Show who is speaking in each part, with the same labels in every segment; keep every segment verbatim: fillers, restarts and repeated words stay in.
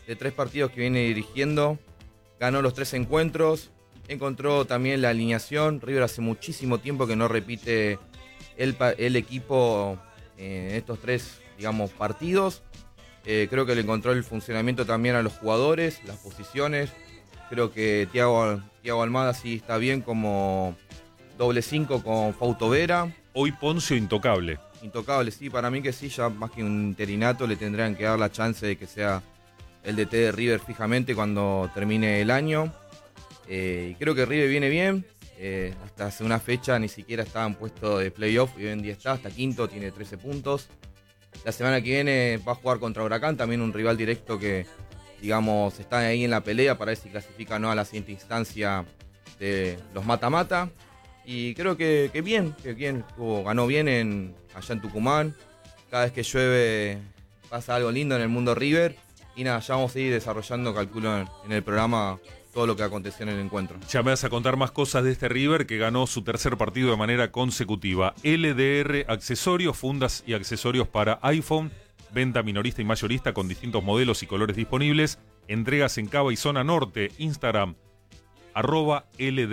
Speaker 1: de tres partidos que viene dirigiendo. Ganó los tres encuentros. Encontró también la alineación. River hace muchísimo tiempo que no repite el, el equipo en estos tres, digamos, partidos. Eh, creo que le encontró el funcionamiento también a los jugadores, las posiciones. Creo que Thiago, Thiago Almada sí está bien como doble cinco con Fausto Vera.
Speaker 2: Hoy Poncio intocable.
Speaker 1: Intocable, sí, para mí que sí, ya más que un interinato le tendrían que dar la chance de que sea el D T de River fijamente cuando termine el año. Eh, y creo que River viene bien. Eh, hasta hace una fecha ni siquiera estaba en puesto de playoff y hoy en día está, hasta quinto, tiene trece puntos. La semana que viene va a jugar contra Huracán, también un rival directo que, digamos, está ahí en la pelea para ver si clasifica o no a la siguiente instancia de los mata-mata. Y creo que, que bien, que bien, oh, ganó bien en, allá en Tucumán. Cada vez que llueve pasa algo lindo en el mundo River. Y nada, ya vamos a ir desarrollando, calculo, en, en el programa todo lo que aconteció en el encuentro.
Speaker 2: Ya me vas a contar más cosas de este River que ganó su tercer partido de manera consecutiva. L D R Accesorios, fundas y accesorios para iPhone, venta minorista y mayorista con distintos modelos y colores disponibles, entregas en Cava y Zona Norte, Instagram, arroba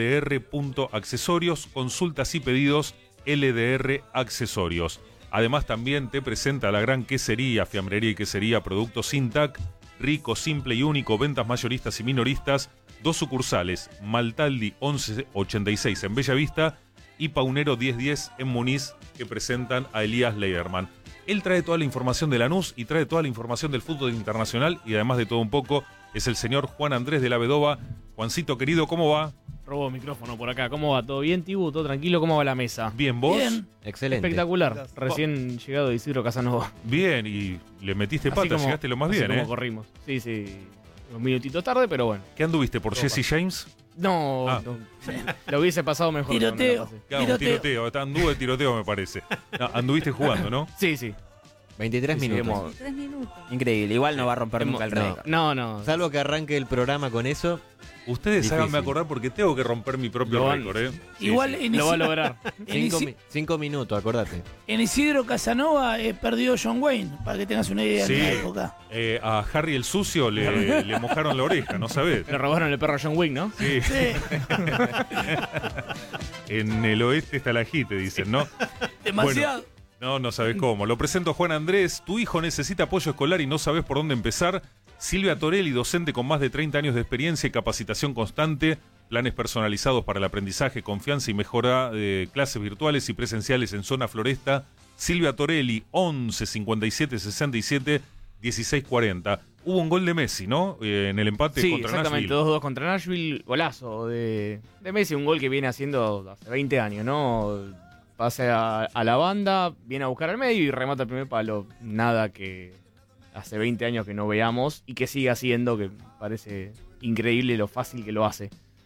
Speaker 2: ldr.accesorios, consultas y pedidos L D R Accesorios. Además también te presenta la gran quesería, fiambrería y quesería, productos Sintac, rico, simple y único, ventas mayoristas y minoristas, dos sucursales, Maltaldi once ochenta y seis en Bellavista y Paunero diez diez en Muniz, que presentan a Elías Lederman. Él trae toda la información de Lanús y trae toda la información del fútbol internacional y además de todo un poco, es el señor Juan Andrés de la Vedova. Juancito querido, ¿cómo va?
Speaker 3: Robo micrófono por acá. ¿Cómo va? ¿Todo bien, Tibu? ¿Todo tranquilo? ¿Cómo va la mesa?
Speaker 2: Bien, ¿vos?
Speaker 3: Bien.
Speaker 4: Excelente.
Speaker 3: Espectacular.
Speaker 4: Gracias.
Speaker 3: Recién llegado de Isidro Casanova.
Speaker 2: Bien, y le metiste
Speaker 3: Así
Speaker 2: pata,
Speaker 3: como-
Speaker 2: llegaste lo más
Speaker 3: así
Speaker 2: bien,
Speaker 3: como
Speaker 2: ¿eh?
Speaker 3: corrimos. Sí, sí. Unos minutitos tarde, pero bueno.
Speaker 2: ¿Qué anduviste por
Speaker 3: Todo
Speaker 2: Jesse
Speaker 3: pasa.
Speaker 2: James?
Speaker 3: No,
Speaker 2: Ah.
Speaker 3: no, lo hubiese pasado mejor.
Speaker 5: Tiroteo.
Speaker 3: cuando la pasé.
Speaker 2: Claro, un
Speaker 5: Tiroteo.
Speaker 2: tiroteo, está- anduvo de tiroteo me parece. No, anduviste jugando, ¿no?
Speaker 3: Sí, sí.
Speaker 4: veintitrés
Speaker 3: Sí, sí,
Speaker 4: minutos.
Speaker 3: hemos-
Speaker 6: Tres minutos.
Speaker 4: Increíble, igual no va a romper
Speaker 3: hemos-
Speaker 4: nunca el
Speaker 3: no,
Speaker 4: récord.
Speaker 3: no, no.
Speaker 4: Salvo que arranque el programa con eso.
Speaker 2: Ustedes
Speaker 4: Difícil.
Speaker 2: háganme acordar porque tengo que romper mi propio
Speaker 3: Lo van-
Speaker 2: récord, ¿eh? Sí,
Speaker 5: Igual
Speaker 2: sí.
Speaker 5: En,
Speaker 3: Lo va a
Speaker 5: Isi-
Speaker 3: lograr.
Speaker 5: en,
Speaker 4: Cinco,
Speaker 5: Isi-
Speaker 4: mi- cinco minutos, acordate.
Speaker 5: en Isidro Casanova eh, perdió John Wayne, para que tengas una idea
Speaker 2: Sí.
Speaker 5: de la época.
Speaker 2: Eh, a Harry el sucio le, le mojaron la oreja, ¿no sabés?
Speaker 3: Le robaron el perro a John Wick, ¿no?
Speaker 2: Sí.
Speaker 5: Sí,
Speaker 2: En el oeste está la jite, dicen, ¿no?
Speaker 5: demasiado.
Speaker 2: No, no sabes cómo. Lo presento a Juan Andrés. Tu hijo necesita apoyo escolar y no sabes por dónde empezar. Silvia Torelli, docente con más de treinta años de experiencia y capacitación constante, planes personalizados para el aprendizaje, confianza y mejora de clases virtuales y presenciales en zona Floresta. Silvia Torelli, once cincuenta y siete sesenta y siete dieciséis cuarenta. Hubo un gol de Messi, ¿no? Eh, en el empate
Speaker 3: Sí,
Speaker 2: contra
Speaker 3: exactamente,
Speaker 2: Nashville.
Speaker 3: dos dos contra Nashville, golazo de, de Messi, un gol que viene haciendo hace veinte años, ¿no? Pase a, a la banda, viene a buscar al medio y remata el primer palo. Nada que hace veinte años que no veamos y que sigue haciendo, que parece increíble lo fácil que lo hace.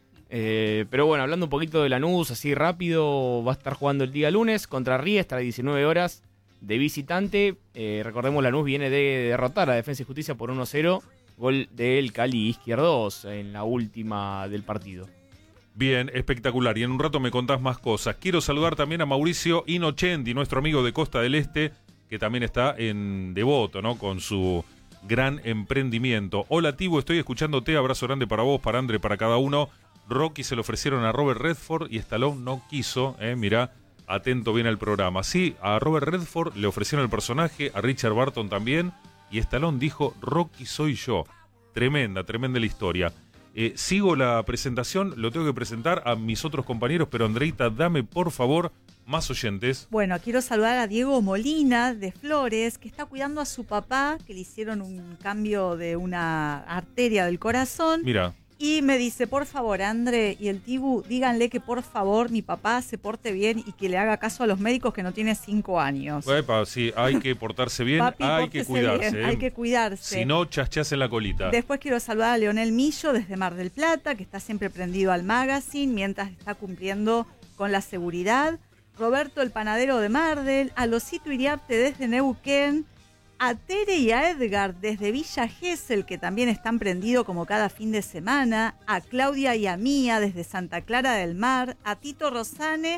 Speaker 3: Eh, pero bueno, hablando un poquito de Lanús, así rápido, va a estar jugando el día lunes contra Riestra a diecinueve horas de visitante. Eh, recordemos, Lanús viene de derrotar a Defensa y Justicia por uno cero. Gol del Cali Izquierdos en la última del partido.
Speaker 2: Bien, espectacular. Y en un rato me contás más cosas. Quiero saludar también a Mauricio Inocendi, nuestro amigo de Costa del Este, que también está en Devoto, ¿no? Con su gran emprendimiento. Hola, Tibo, estoy escuchándote. Abrazo grande para vos, para André, para cada uno. Rocky se lo ofrecieron a Robert Redford y Stallone no quiso, ¿eh? Mirá, atento bien al programa. Sí, a Robert Redford le ofrecieron el personaje, a Richard Barton también, y Stallone dijo, Rocky soy yo. Tremenda, tremenda la historia. Eh, sigo la presentación, lo tengo que presentar a mis otros compañeros, pero Andreita, dame por favor más oyentes.
Speaker 6: Bueno, quiero saludar a Diego Molina de Flores, que está cuidando a su papá, que le hicieron un cambio de una arteria del corazón.
Speaker 2: Mira,
Speaker 6: Y me dice, por favor, André y el Tibu, díganle que por favor mi papá se porte bien y que le haga caso a los médicos, que no tiene cinco años.
Speaker 2: epa, sí, hay que portarse bien,
Speaker 6: Papi,
Speaker 2: hay que
Speaker 6: pórtese
Speaker 2: cuidarse.
Speaker 6: bien,
Speaker 2: ¿eh?
Speaker 6: hay que cuidarse.
Speaker 2: Si no, chaschás en la colita.
Speaker 6: Después quiero saludar a Leonel Millo desde Mar del Plata, que está siempre prendido al magazine mientras está cumpliendo con la seguridad. Roberto el panadero de Mardel, a Losito Iriarte desde Neuquén, a Tere y a Edgar desde Villa Gesell, que también están prendidos como cada fin de semana, a Claudia y a Mía desde Santa Clara del Mar, a Tito Rosane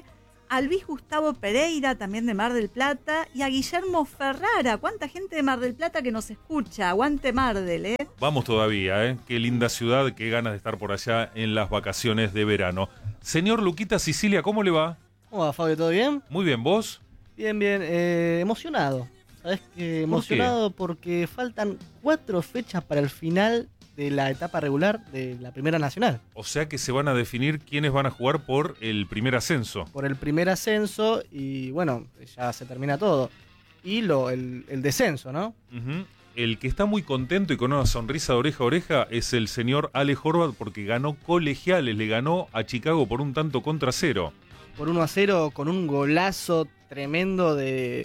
Speaker 6: a Luis Gustavo Pereira, también de Mar del Plata, y a Guillermo Ferrara. ¿Cuánta gente de Mar del Plata que nos escucha? Aguante Mardel, ¿eh?
Speaker 2: Vamos todavía, ¿eh? Qué linda ciudad, qué ganas de estar por allá en las vacaciones de verano. Señor Luquita Sicilia, ¿cómo le va?
Speaker 7: ¿Cómo va, Fabio? ¿Todo bien?
Speaker 2: Muy bien, ¿vos?
Speaker 7: Bien, bien. Eh, emocionado. ¿Sabés qué? Emocionado porque faltan cuatro fechas para el final de la etapa regular de la Primera Nacional.
Speaker 2: O sea que se van a definir quiénes van a jugar por el primer ascenso.
Speaker 7: Por el primer ascenso y bueno, ya se termina todo. Y lo el, el descenso, ¿no?
Speaker 2: Uh-huh. El que está muy contento y con una sonrisa de oreja a oreja es el señor Ale Horvath porque ganó Colegiales, le ganó a Chicago por un tanto contra cero.
Speaker 7: Por uno a cero con un golazo tremendo de,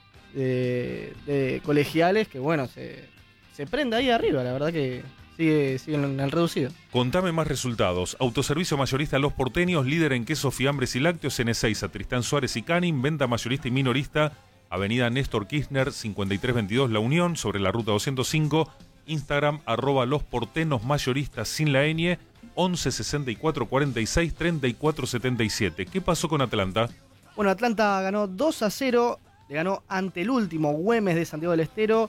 Speaker 7: de, de Colegiales que bueno, se, se prende ahí arriba, la verdad que sigue, sigue en el reducido.
Speaker 2: Contame más resultados. Autoservicio mayorista Los Porteños, líder en quesos, fiambres y lácteos en Ezeiza, Tristán Suárez y Canin, venta mayorista y minorista, Avenida Néstor Kirchner, cincuenta y tres veintidós La Unión, sobre la ruta doscientos cinco, Instagram, arroba Los Portenos Mayoristas sin la ñ, once sesenta y cuatro cuarenta y seis treinta y cuatro setenta y siete. ¿Qué pasó con Atlanta?
Speaker 7: Bueno, Atlanta ganó dos a cero, le ganó ante el último Güemes de Santiago del Estero.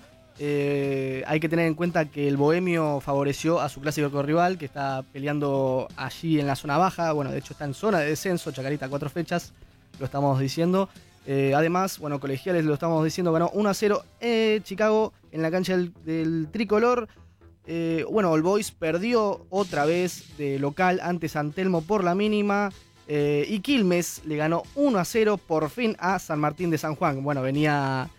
Speaker 7: Eh, hay que tener en cuenta que el Bohemio favoreció a su clásico rival, que está peleando allí en la zona baja. Bueno, de hecho está en zona de descenso, Chacarita cuatro fechas, lo estamos diciendo. Eh, además, bueno, Colegiales, lo estamos diciendo, ganó uno a cero eh, Chicago en la cancha del, del tricolor. Eh, bueno, All Boys perdió otra vez de local ante San Telmo por la mínima. Eh, y Quilmes le ganó uno a cero por fin a San Martín de San Juan. Bueno, venía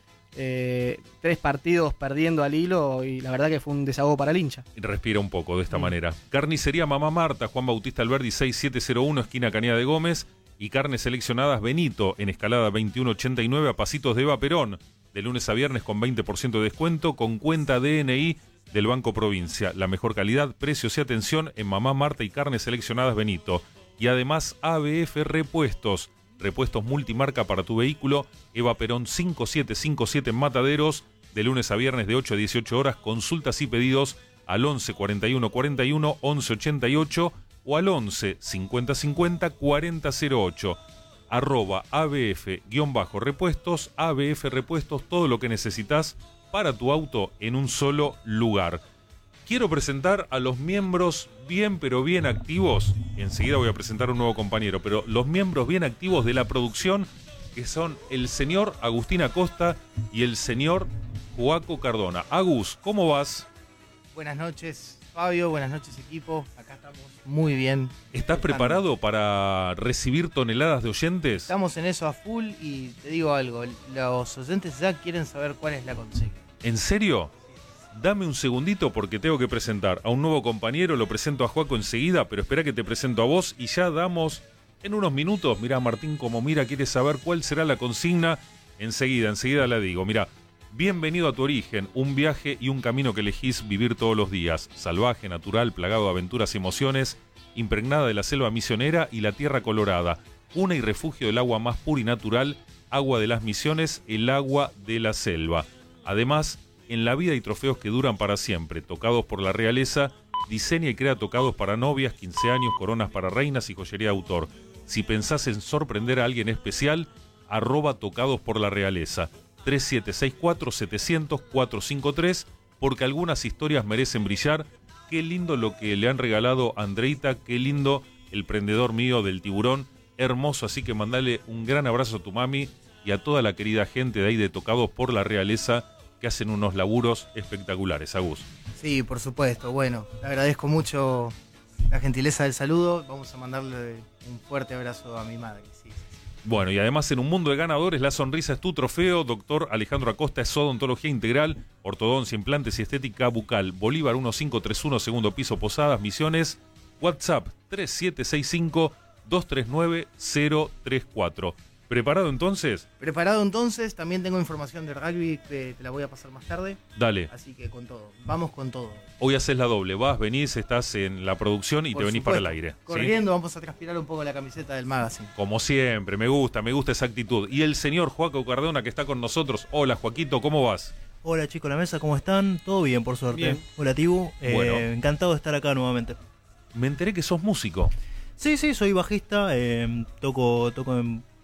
Speaker 7: eh, tres partidos perdiendo al hilo y la verdad que fue un desahogo para el hincha.
Speaker 2: Respira un poco de esta mm. manera. Carnicería Mamá Marta, Juan Bautista Alberdi seis siete cero uno, esquina Cañada de Gómez. Y carnes seleccionadas Benito, en escalada veintiuno ochenta y nueve a pasitos de Eva Perón. De lunes a viernes con veinte por ciento de descuento, con cuenta D N I del Banco Provincia. La mejor calidad, precios y atención en Mamá Marta y carnes seleccionadas Benito. Y además A B F Repuestos, repuestos multimarca para tu vehículo, Eva Perón cinco siete cinco siete en Mataderos, de lunes a viernes de ocho a dieciocho horas, consultas y pedidos al once cuarenta y uno cuarenta y uno once ochenta y ocho o al once cincuenta cincuenta cuarenta cero ocho, arroba A B F-repuestos, A B F Repuestos, todo lo que necesitas para tu auto en un solo lugar. Quiero presentar a los miembros bien pero bien activos, enseguida voy a presentar a un nuevo compañero, pero los miembros bien activos de la producción, que son el señor Agustín Acosta y el señor Joaco Cardona. Agus, ¿cómo vas?
Speaker 8: Buenas noches, Fabio, buenas noches, equipo, acá estamos muy bien.
Speaker 2: ¿Estás preparado para recibir toneladas de oyentes?
Speaker 8: Estamos en eso a full y te digo algo, los oyentes ya quieren saber cuál es la consigna.
Speaker 2: ¿En serio? Dame un segundito porque tengo que presentar a un nuevo compañero, lo presento a Joaco enseguida, pero espera que te presento a vos y ya damos en unos minutos. Mirá, Martín, como mira, quiere saber cuál será la consigna. Enseguida, enseguida la digo. Mirá, bienvenido a tu origen, un viaje y un camino que elegís vivir todos los días. Salvaje, natural, plagado de aventuras y emociones, impregnada de la selva misionera y la tierra colorada. Cuna y refugio del agua más pura y natural, agua de las misiones, el agua de la selva. Además, en la vida hay trofeos que duran para siempre. Tocados por la realeza, diseña y crea tocados para novias, quince años, coronas para reinas y joyería de autor. Si pensás en sorprender a alguien especial, arroba tocados por la realeza. tres siete seis cuatro siete cero cero cuatro cinco tres, porque algunas historias merecen brillar. Qué lindo lo que le han regalado a Andreita, qué lindo el prendedor mío del tiburón. Hermoso, así que mandale un gran abrazo a tu mami y a toda la querida gente de ahí de Tocados por la Realeza, que hacen unos laburos espectaculares. Agus.
Speaker 8: Sí, por supuesto. Bueno, le agradezco mucho la gentileza del saludo. Vamos a mandarle un fuerte abrazo a mi madre. Sí, sí, sí.
Speaker 2: Bueno, y además en un mundo de ganadores, la sonrisa es tu trofeo. Doctor Alejandro Acosta es odontología integral, ortodoncia, implantes y estética bucal. Bolívar quince treinta y uno, segundo piso, Posadas, Misiones. WhatsApp tres siete seis cinco dos tres nueve cero tres cuatro. ¿Preparado entonces?
Speaker 8: Preparado entonces, también tengo información de rugby que te la voy a pasar más tarde.
Speaker 2: Dale.
Speaker 8: Así que con todo, vamos con todo.
Speaker 2: Hoy haces la doble, vas, venís, estás en la producción y
Speaker 8: Por
Speaker 2: te venís
Speaker 8: supuesto.
Speaker 2: para el aire.
Speaker 8: Corriendo,
Speaker 2: ¿sí?
Speaker 8: Vamos a transpirar un poco la camiseta del magazine.
Speaker 2: Como siempre, me gusta, me gusta esa actitud. Y el señor Joaco Cardona que está con nosotros. Hola, Joaquito, ¿cómo vas?
Speaker 9: Hola chicos, la mesa, ¿cómo están? Todo bien, por suerte.
Speaker 2: Bien.
Speaker 9: Hola Tibu, eh,
Speaker 2: Bueno.
Speaker 9: encantado de estar acá nuevamente.
Speaker 2: Me enteré que sos músico.
Speaker 9: Sí, sí, soy bajista, eh, toco, toco en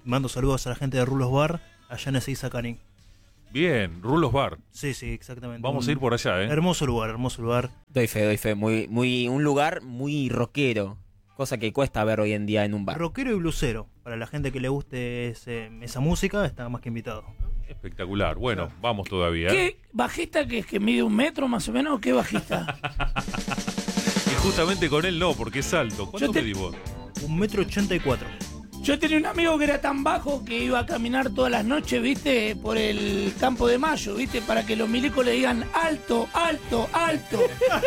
Speaker 9: Mando saludos a la gente de Rulos Bar, allá en Ezeiza Canin.
Speaker 2: Bien, Rulos Bar.
Speaker 9: Sí, sí, exactamente.
Speaker 2: Vamos
Speaker 9: Un
Speaker 2: a ir por allá, ¿eh?
Speaker 9: Hermoso lugar, hermoso lugar.
Speaker 4: Doy fe, doy fe. Muy, muy, un lugar muy rockero. Cosa que cuesta ver hoy en día en un bar.
Speaker 9: Rockero y blusero. Para la gente que le guste ese- esa música, está más que invitado.
Speaker 2: Espectacular. Bueno, vamos todavía. ¿eh?
Speaker 5: ¿Qué bajista que es que mide un metro más o menos? ¿Qué bajista?
Speaker 2: Y justamente con él no, porque es alto. ¿Cuánto
Speaker 5: Yo te-
Speaker 2: medís vos?
Speaker 9: Un metro ochenta y cuatro.
Speaker 5: Yo tenía un amigo que era tan bajo que iba a caminar todas las noches, viste, por el Campo de Mayo, viste, para que los milicos le digan alto, alto, alto.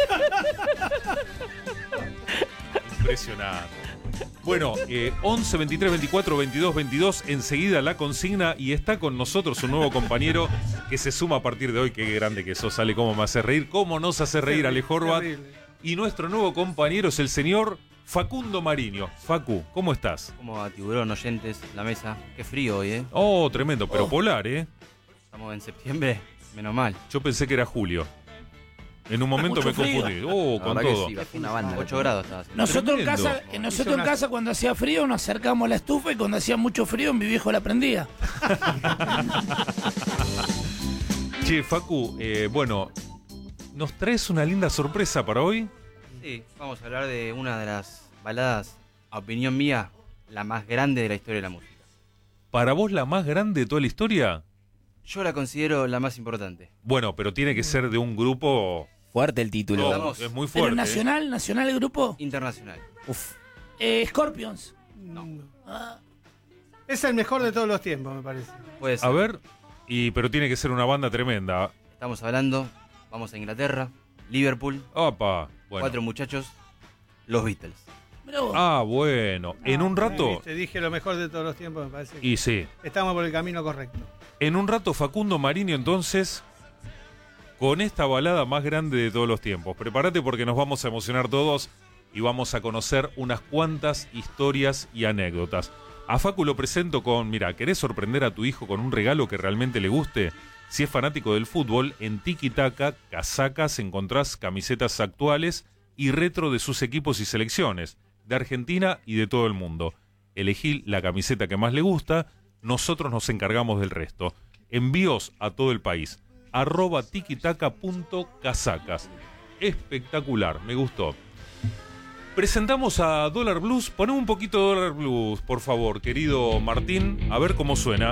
Speaker 2: Impresionante. Bueno, eh, once, veintitrés, veinticuatro, veintidós, veintidós, enseguida la consigna y está con nosotros un nuevo compañero que se suma a partir de hoy. Qué grande que sos, Ale, cómo me hace reír, cómo nos hace reír Ale Horvat. Y nuestro nuevo compañero es el señor Facundo Mariño. Facu, ¿cómo estás?
Speaker 10: Como va, tiburón, oyentes, la mesa. Qué frío hoy, ¿eh?
Speaker 2: Oh, tremendo, pero
Speaker 10: Oh.
Speaker 2: polar, ¿eh?
Speaker 10: Estamos en septiembre, menos mal.
Speaker 2: Yo pensé que era julio. En un momento
Speaker 5: Mucho
Speaker 2: me
Speaker 5: frío.
Speaker 2: confundí. Oh,
Speaker 10: La
Speaker 2: con
Speaker 10: verdad que
Speaker 2: todo.
Speaker 10: sí, bajó una banda. ocho grados estaba haciendo.
Speaker 5: Nosotros en
Speaker 2: Tremendo.
Speaker 5: casa, eh, nosotros en casa cuando hacía frío nos acercamos a la estufa y cuando hacía mucho frío mi viejo la prendía.
Speaker 2: Che, Facu, eh, bueno, ¿nos traes una linda sorpresa para hoy?
Speaker 10: Sí, vamos a hablar de una de las baladas, a opinión mía, la más grande de la historia de la música.
Speaker 2: ¿Para vos la más grande de toda la historia?
Speaker 10: Yo la considero la más importante.
Speaker 2: Bueno, pero tiene que ser de un grupo...
Speaker 4: Fuerte el título.
Speaker 2: No,
Speaker 10: Vamos.
Speaker 2: es muy
Speaker 5: Pero
Speaker 2: fuerte.
Speaker 5: nacional, nacional el grupo.
Speaker 10: Internacional.
Speaker 4: Uf.
Speaker 5: Eh, Scorpions.
Speaker 11: No.
Speaker 5: Ah,
Speaker 11: Es el mejor de todos los tiempos, me parece.
Speaker 10: Puede ser.
Speaker 2: A ver, y pero tiene que ser una banda tremenda.
Speaker 10: Estamos hablando, vamos a Inglaterra, Liverpool,
Speaker 2: Opa, bueno.
Speaker 10: cuatro muchachos, los Beatles.
Speaker 5: mirá vos.
Speaker 2: Ah, bueno. En un rato...
Speaker 11: Te dije lo mejor de todos los tiempos, me parece. que
Speaker 2: Y sí.
Speaker 11: Estamos por el camino correcto.
Speaker 2: En un rato Facundo Mariño entonces con esta balada más grande de todos los tiempos. Prepárate porque nos vamos a emocionar todos y vamos a conocer unas cuantas historias y anécdotas. A Facu lo presento con, mira, ¿querés sorprender a tu hijo con un regalo que realmente le guste? Si es fanático del fútbol, en Tiki Taka Casacas encontrás camisetas actuales y retro de sus equipos y selecciones, de Argentina y de todo el mundo. Elegí la camiseta que más le gusta, nosotros nos encargamos del resto. Envíos a todo el país. Arroba tikitaka.casacas. Espectacular, me gustó. Presentamos a Dólar Blues. Poné un poquito de Dólar Blues, por favor, querido Martín. A ver cómo suena.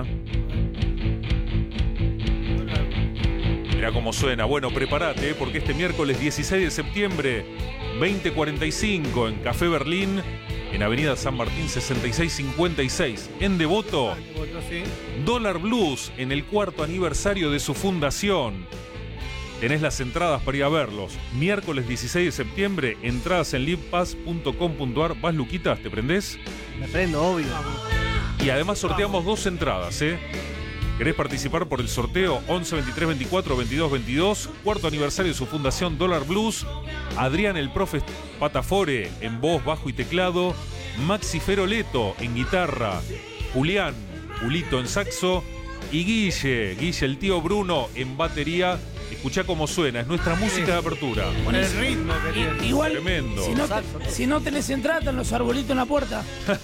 Speaker 2: Mira cómo suena. Bueno, prepárate, ¿eh? Porque este miércoles dieciséis de septiembre, veinte cuarenta y cinco, en Café Berlín, en Avenida San Martín sesenta y seis cincuenta y seis, en Devoto,
Speaker 11: Otro sí.
Speaker 2: Dólar Blues, en el cuarto aniversario de su fundación. Tenés las entradas para ir a verlos. Miércoles dieciséis de septiembre, entradas en livepass punto com punto ar. ¿Vas, Luquitas? ¿Te prendés?
Speaker 7: Me prendo, obvio.
Speaker 2: Y además sorteamos dos entradas, ¿eh? ¿Querés participar por el sorteo? once, veintitrés, veinticuatro, veintidós, veintidós. Cuarto aniversario de su fundación Dólar Blues. Adrián el Profe Patafore en voz, bajo y teclado. Maxi Feroleto en guitarra. Julián, Julito en saxo. Y Guille, Guille el tío Bruno en batería. Escuchá cómo suena, es nuestra música de apertura.
Speaker 11: Con el ritmo que tiene.
Speaker 5: I- igual,
Speaker 2: Tremendo.
Speaker 5: si no, te- si no tenés entrada, están los arbolitos en la puerta.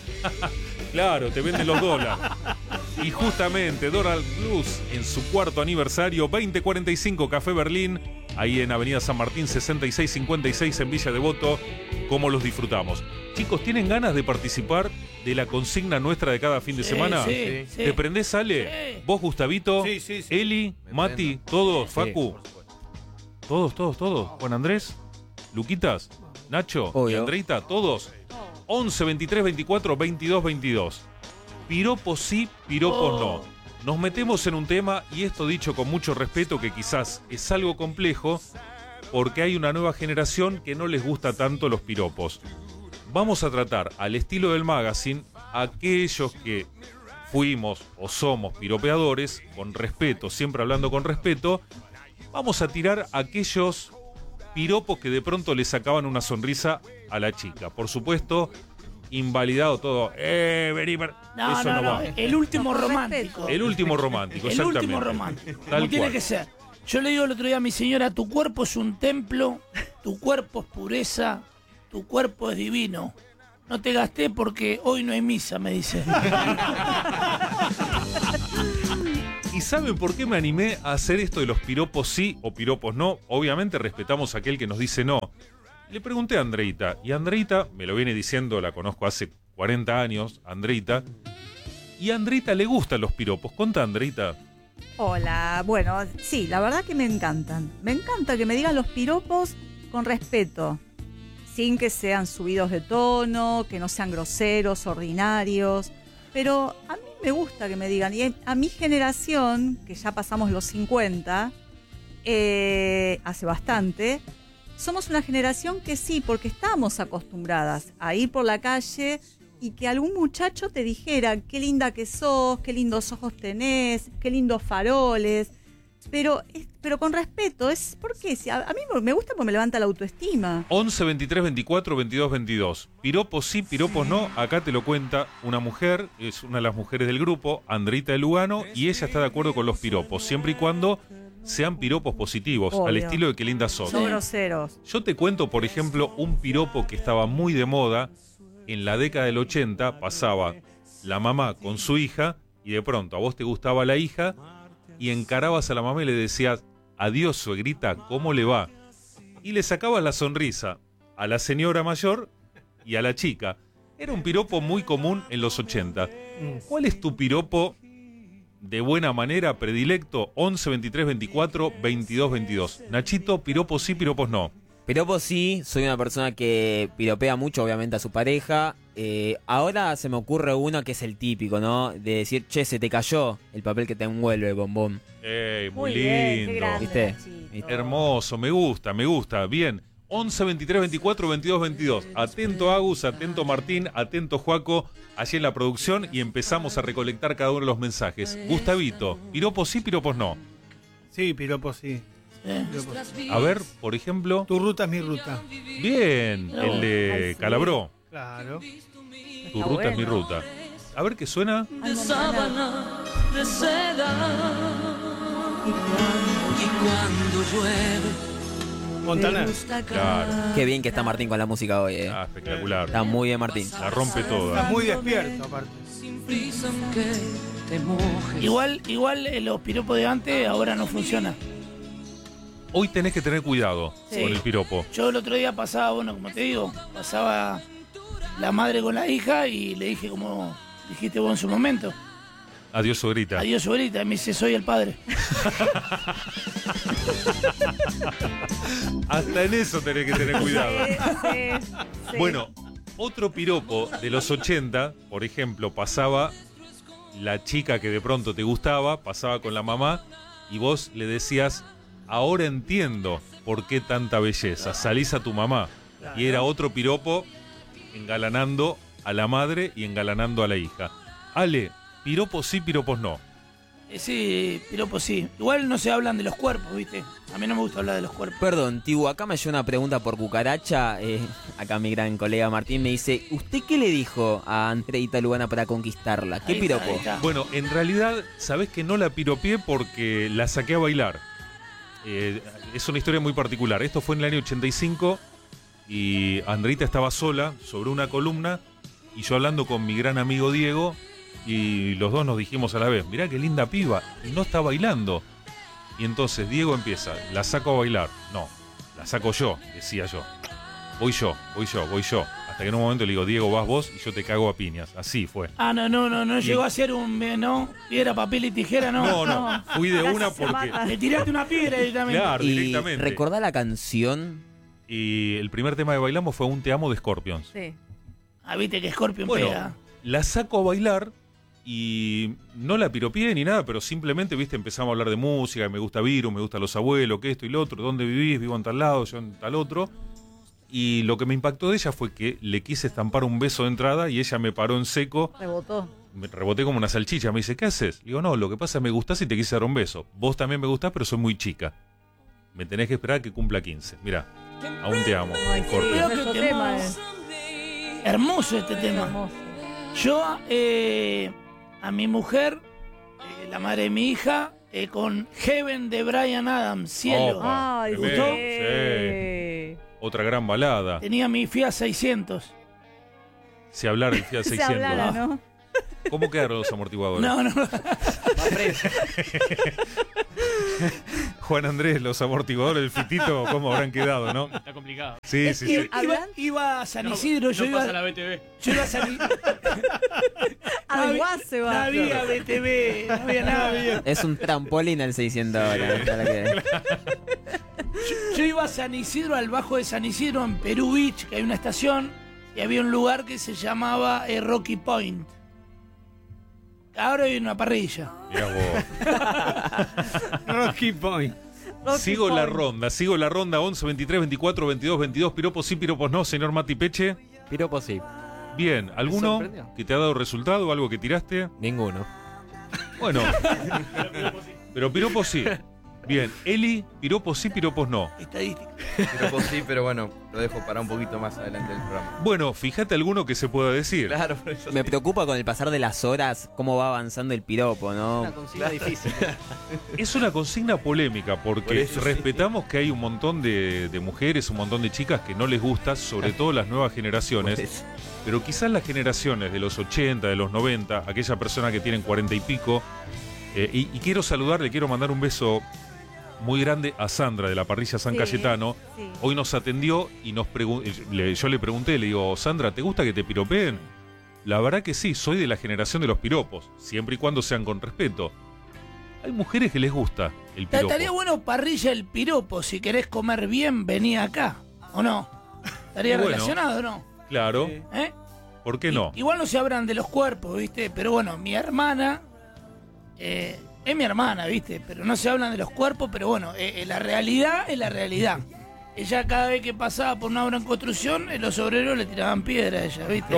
Speaker 2: Claro, te venden los dólares. Y justamente Dólar Blues en su cuarto aniversario, veinte cuarenta y cinco, Café Berlín, ahí en Avenida San Martín sesenta y seis cincuenta y seis en Villa Devoto. ¿Cómo los disfrutamos? Chicos, ¿tienen ganas de participar de la consigna nuestra de cada fin de
Speaker 5: Sí,
Speaker 2: semana?
Speaker 5: sí, sí.
Speaker 2: ¿Te prendés, Ale?
Speaker 5: Sí.
Speaker 2: ¿Vos, Gustavito?
Speaker 11: Sí, sí, sí.
Speaker 2: Eli,
Speaker 1: Me
Speaker 2: Mati,
Speaker 1: prendo.
Speaker 2: todos,
Speaker 4: Sí,
Speaker 2: Facu. Todos, todos, todos. Juan Andrés, Luquitas, Nacho, y
Speaker 4: Obvio.
Speaker 2: Andreita, todos. once, veintitrés, veinticuatro, veintidós, veintidós. Piropos sí, piropos no. Nos metemos en un tema, y esto dicho con mucho respeto, que quizás es algo complejo, porque hay una nueva generación que no les gusta tanto los piropos. Vamos a tratar, al estilo del magazine, a aquellos que fuimos o somos piropeadores, con respeto, siempre hablando con respeto. Vamos a tirar aquellos piropos que de pronto le sacaban una sonrisa a la chica. Por supuesto, invalidado todo. Eh, vení, ver-
Speaker 5: No,
Speaker 2: Eso
Speaker 5: no,
Speaker 2: no,
Speaker 5: no,
Speaker 2: va.
Speaker 5: el último
Speaker 6: No, con
Speaker 5: romántico.
Speaker 2: El último romántico,
Speaker 5: El
Speaker 2: exactamente.
Speaker 5: último romántico.
Speaker 2: Tal
Speaker 5: Como tiene
Speaker 2: cual.
Speaker 5: que ser. Yo le digo el otro día a mi señora, tu cuerpo es un templo, tu cuerpo es pureza, tu cuerpo es divino. No te gasté porque hoy no hay misa, me dice.
Speaker 2: ¿Y saben por qué me animé a hacer esto de los piropos sí o piropos no? Obviamente respetamos a aquel que nos dice no. Le pregunté a Andreita, y Andreita me lo viene diciendo, la conozco hace cuarenta años, Andreita, y a Andreita le gustan los piropos. Contá, Andreita.
Speaker 6: Hola, bueno, sí, la verdad que me encantan. Me encanta que me digan los piropos con respeto, sin que sean subidos de tono, que no sean groseros, ordinarios. Pero a mí me gusta que me digan, y a mi generación, que ya pasamos los cincuenta, eh, hace bastante, somos una generación que sí, porque estamos acostumbradas a ir por la calle y que algún muchacho te dijera qué linda que sos, qué lindos ojos tenés, qué lindos faroles, pero, pero con respeto. Es porque si a, a mí me gusta porque me levanta la autoestima.
Speaker 2: once, veintitrés, veinticuatro, veintidós, veintidós. Piropos sí, piropos no. Acá te lo cuenta una mujer, es una de las mujeres del grupo, Andreita de Lugano, y ella está de acuerdo con los piropos, siempre y cuando sean piropos positivos,
Speaker 6: Obvio.
Speaker 2: al estilo de qué linda sos.
Speaker 6: No groseros.
Speaker 2: Yo te cuento, por ejemplo, un piropo que estaba muy de moda. En la década del ochenta pasaba la mamá con su hija y de pronto a vos te gustaba la hija y encarabas a la mamá y le decías, adiós suegrita, ¿cómo le va? Y le sacabas la sonrisa a la señora mayor y a la chica. Era un piropo muy común en los ochenta. ¿Cuál es tu piropo de buena manera predilecto? once, veintitrés, veinticuatro, veintidós, veintidós. Nachito, piropos sí, piropos no.
Speaker 4: Piropos sí, soy una persona que piropea mucho, obviamente, a su pareja. Eh, ahora se me ocurre uno que es el típico, ¿no? De decir, che, se te cayó el papel que te envuelve, bombón.
Speaker 2: Ey, muy,
Speaker 6: Muy bien,
Speaker 2: lindo.
Speaker 6: qué grande,
Speaker 4: ¿Viste?
Speaker 6: Nachito.
Speaker 2: Hermoso, me gusta, me gusta. Bien. once, veintitrés, veinticuatro, veintidós, veintidós. Atento Agus, atento Martín, atento Juaco, allí en la producción y empezamos a recolectar cada uno de los mensajes. Gustavito, piropos sí, piropos no.
Speaker 11: Sí, piropos sí.
Speaker 5: Eh.
Speaker 11: Piropos.
Speaker 2: A ver, por ejemplo.
Speaker 11: Tu ruta es mi ruta.
Speaker 2: Bien, el de
Speaker 6: Ay, sí.
Speaker 2: Calabró.
Speaker 11: Claro.
Speaker 2: Tu
Speaker 6: Está
Speaker 2: ruta es mi
Speaker 6: bueno.
Speaker 2: ruta. A ver qué suena.
Speaker 6: Ay, Montana.
Speaker 12: de seda y cuando llueve
Speaker 11: Montana.
Speaker 2: Claro.
Speaker 4: Qué bien que está Martín con la música hoy, eh.
Speaker 2: Ah, espectacular.
Speaker 4: Está muy bien, Martín.
Speaker 2: La rompe
Speaker 11: Está
Speaker 2: toda.
Speaker 11: muy despierto, aparte.
Speaker 12: sin prisa aunque te mojes.
Speaker 5: Igual, igual eh, los piropos de antes ahora no funcionan.
Speaker 2: Hoy tenés que tener cuidado
Speaker 5: Sí.
Speaker 2: con el piropo.
Speaker 5: Yo el otro día pasaba, bueno, como te digo, pasaba la madre con la hija y le dije como dijiste vos en su momento.
Speaker 2: Adiós, suegrita.
Speaker 5: Adiós, suegrita. Me dice, soy el padre.
Speaker 2: Hasta en eso tenés que tener cuidado.
Speaker 6: Sí, sí, sí.
Speaker 2: Bueno, otro piropo de los ochenta, por ejemplo, pasaba la chica que de pronto te gustaba, pasaba con la mamá y vos le decías, ahora entiendo por qué tanta belleza, salís a tu mamá. Y era otro piropo engalanando a la madre y engalanando a la hija. Ale, piropos sí, piropos no.
Speaker 5: Eh, sí, piropos sí. Igual no se hablan de los cuerpos, ¿viste? A mí no me gusta hablar de los cuerpos.
Speaker 4: Perdón, Tibu, acá me llegó una pregunta por cucaracha. Eh, acá mi gran colega Martín me dice, ¿usted qué le dijo a Andreita Lugano para conquistarla? ¿Qué
Speaker 5: Ahí está,
Speaker 4: piropo?
Speaker 5: ahí está.
Speaker 2: Bueno, en realidad, sabés que no la piropié porque la saqué a bailar. Eh, es una historia muy particular. Esto fue en el año ochenta y cinco y Andreita estaba sola sobre una columna y yo hablando con mi gran amigo Diego y los dos nos dijimos a la vez, mirá qué linda piba, y no está bailando. Y entonces Diego empieza, la saco a bailar. No, la saco yo, decía yo. Voy yo, voy yo, voy yo. Hasta que en un momento le digo, Diego, vas vos y yo te cago a piñas. Así fue.
Speaker 5: Ah, no, no, no, no
Speaker 2: Y-
Speaker 5: llegó a ser un, eh, no, piedra, papel y tijera, no.
Speaker 2: No, no, fui de una
Speaker 6: Se
Speaker 2: porque...
Speaker 6: mata.
Speaker 5: Le tiraste una piedra directamente.
Speaker 2: Claro,
Speaker 4: Y
Speaker 2: directamente.
Speaker 4: recordá la canción.
Speaker 2: Y el primer tema que bailamos fue Un te amo de Scorpions.
Speaker 6: Sí.
Speaker 5: Ah, viste que Scorpion
Speaker 2: Bueno,
Speaker 5: pega.
Speaker 2: la saco a bailar y no la piropié ni nada, pero simplemente, viste, empezamos a hablar de música, que me gusta Virus, me gustan los abuelos, que esto y lo otro, dónde vivís, vivo en tal lado, yo en tal otro. Y lo que me impactó de ella fue que le quise estampar un beso de entrada y ella me paró en seco,
Speaker 6: Rebotó.
Speaker 2: me reboté como una salchicha, me dice, ¿qué haces? Le digo, no, lo que pasa es que me gustás y te quise dar un beso. Vos también me gustás, pero soy muy chica. Me tenés que esperar a que cumpla quince. Mirá, aún te amo.
Speaker 6: Ay, sí,
Speaker 2: Scorpions.
Speaker 5: Creo
Speaker 6: nuestro
Speaker 5: que
Speaker 6: tema
Speaker 5: tema-
Speaker 6: es
Speaker 5: Hermoso este tema.
Speaker 6: hermoso.
Speaker 5: Yo, eh, a mi mujer, eh, la madre de mi hija, eh, con Heaven de Bryan Adams, Cielo.
Speaker 2: Opa.
Speaker 6: Ay,
Speaker 2: Tremendo,
Speaker 6: sí.
Speaker 2: Otra gran balada.
Speaker 5: Tenía mi Fiat seiscientos.
Speaker 2: Si hablar del Fiat
Speaker 6: Se
Speaker 2: seiscientos.
Speaker 6: hablara, ¿no?
Speaker 2: ¿Cómo quedaron los amortiguadores?
Speaker 5: No, no, no.
Speaker 2: Juan Andrés, los amortiguadores del Fitito, ¿cómo habrán quedado, no?
Speaker 3: Está complicado.
Speaker 2: Sí, sí,
Speaker 5: I-
Speaker 2: sí.
Speaker 5: Iba, iba a San Isidro,
Speaker 3: No,
Speaker 5: yo
Speaker 3: no
Speaker 5: iba.
Speaker 3: pasa la B T V.
Speaker 5: Yo iba a San Isidro.
Speaker 6: Al Guase
Speaker 5: No
Speaker 6: va.
Speaker 5: había B T V, no había nada.
Speaker 4: Es un trampolín el seiscientos ahora. para que-
Speaker 5: Yo, yo iba a San Isidro, al bajo de San Isidro, en Perú Beach, que hay una estación, y había un lugar que se llamaba eh, Rocky Point. Ahora hay una parrilla.
Speaker 2: Mirá vos.
Speaker 11: Rocky Point.
Speaker 6: Rocky
Speaker 2: Sigo la
Speaker 6: Point.
Speaker 2: ronda, sigo la ronda once, veintitrés, veinticuatro, veintidós, veintidós. Piropos sí, piropos no, señor Mati Peche.
Speaker 13: Piropo sí.
Speaker 2: Bien, ¿alguno
Speaker 13: sorprendió?
Speaker 2: que te ha dado resultado, algo que tiraste?
Speaker 13: Ninguno.
Speaker 2: Bueno, pero piropos sí. Bien, Eli, piropos sí, piropos no.
Speaker 5: Estadística.
Speaker 1: Piropos sí, pero bueno, lo dejo para un poquito más adelante del programa.
Speaker 2: Bueno, fíjate alguno que se pueda decir.
Speaker 1: Claro, por eso
Speaker 4: Me
Speaker 1: sí.
Speaker 4: preocupa con el pasar de las horas cómo va avanzando el piropo, ¿no?
Speaker 7: Una consigna difícil.
Speaker 2: Es una consigna polémica
Speaker 1: Por
Speaker 2: porque
Speaker 1: eso sí.
Speaker 2: respetamos que hay un montón de, de mujeres, un montón de chicas que no les gusta, sobre todo las nuevas generaciones.
Speaker 1: Por eso.
Speaker 2: Pero quizás las generaciones de los ochenta, de los noventa, aquella persona que tienen cuarenta y pico. eh, y, y quiero saludarle, quiero mandar un beso muy grande a Sandra de la parrilla San
Speaker 6: Sí,
Speaker 2: Cayetano.
Speaker 6: sí.
Speaker 2: Hoy nos atendió y nos pregun- le- yo le pregunté, le digo, Sandra, ¿te gusta que te piropeen? La verdad que sí, soy de la generación de los piropos, siempre y cuando sean con respeto. Hay mujeres que les gusta el piropo.
Speaker 5: Estaría bueno parrilla el piropo. Si querés comer bien, vení acá. ¿O no? ¿Estaría
Speaker 2: Bueno.
Speaker 5: relacionado o no?
Speaker 2: Claro,
Speaker 5: ¿Eh?
Speaker 2: ¿por qué no?
Speaker 5: Igual no se hablan de los cuerpos, ¿viste? Pero bueno, mi hermana. eh, es mi hermana, ¿viste? Pero no se hablan de los cuerpos, pero bueno, eh, eh, la realidad es la realidad. Ella cada vez que pasaba por una obra en construcción, eh, los obreros le tiraban piedra a ella, ¿viste?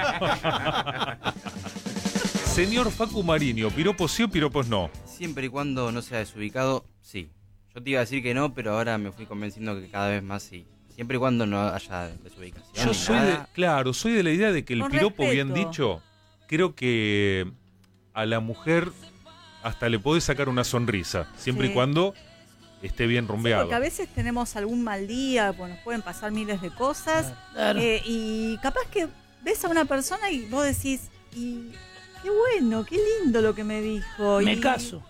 Speaker 2: Señor Facu Mariño, ¿piropos sí o piropos no?
Speaker 10: Siempre y cuando no sea desubicado, sí. Yo te iba a decir que no, pero ahora me fui convenciendo que cada vez más sí. Siempre y cuando no haya desubicación.
Speaker 2: Yo
Speaker 10: ni
Speaker 2: soy de,
Speaker 10: nada.
Speaker 2: claro, soy de la idea de que el
Speaker 6: Con
Speaker 2: piropo
Speaker 6: respeto.
Speaker 2: bien dicho, creo que a la mujer hasta le podés sacar una sonrisa, siempre
Speaker 6: Sí.
Speaker 2: y cuando esté bien rumbeado.
Speaker 6: Porque a veces tenemos algún mal día, pues nos pueden pasar miles de cosas.
Speaker 5: Claro.
Speaker 6: eh, y capaz que ves a una persona y vos decís, y qué bueno, qué lindo lo que me dijo.
Speaker 5: Me
Speaker 6: y-
Speaker 5: caso.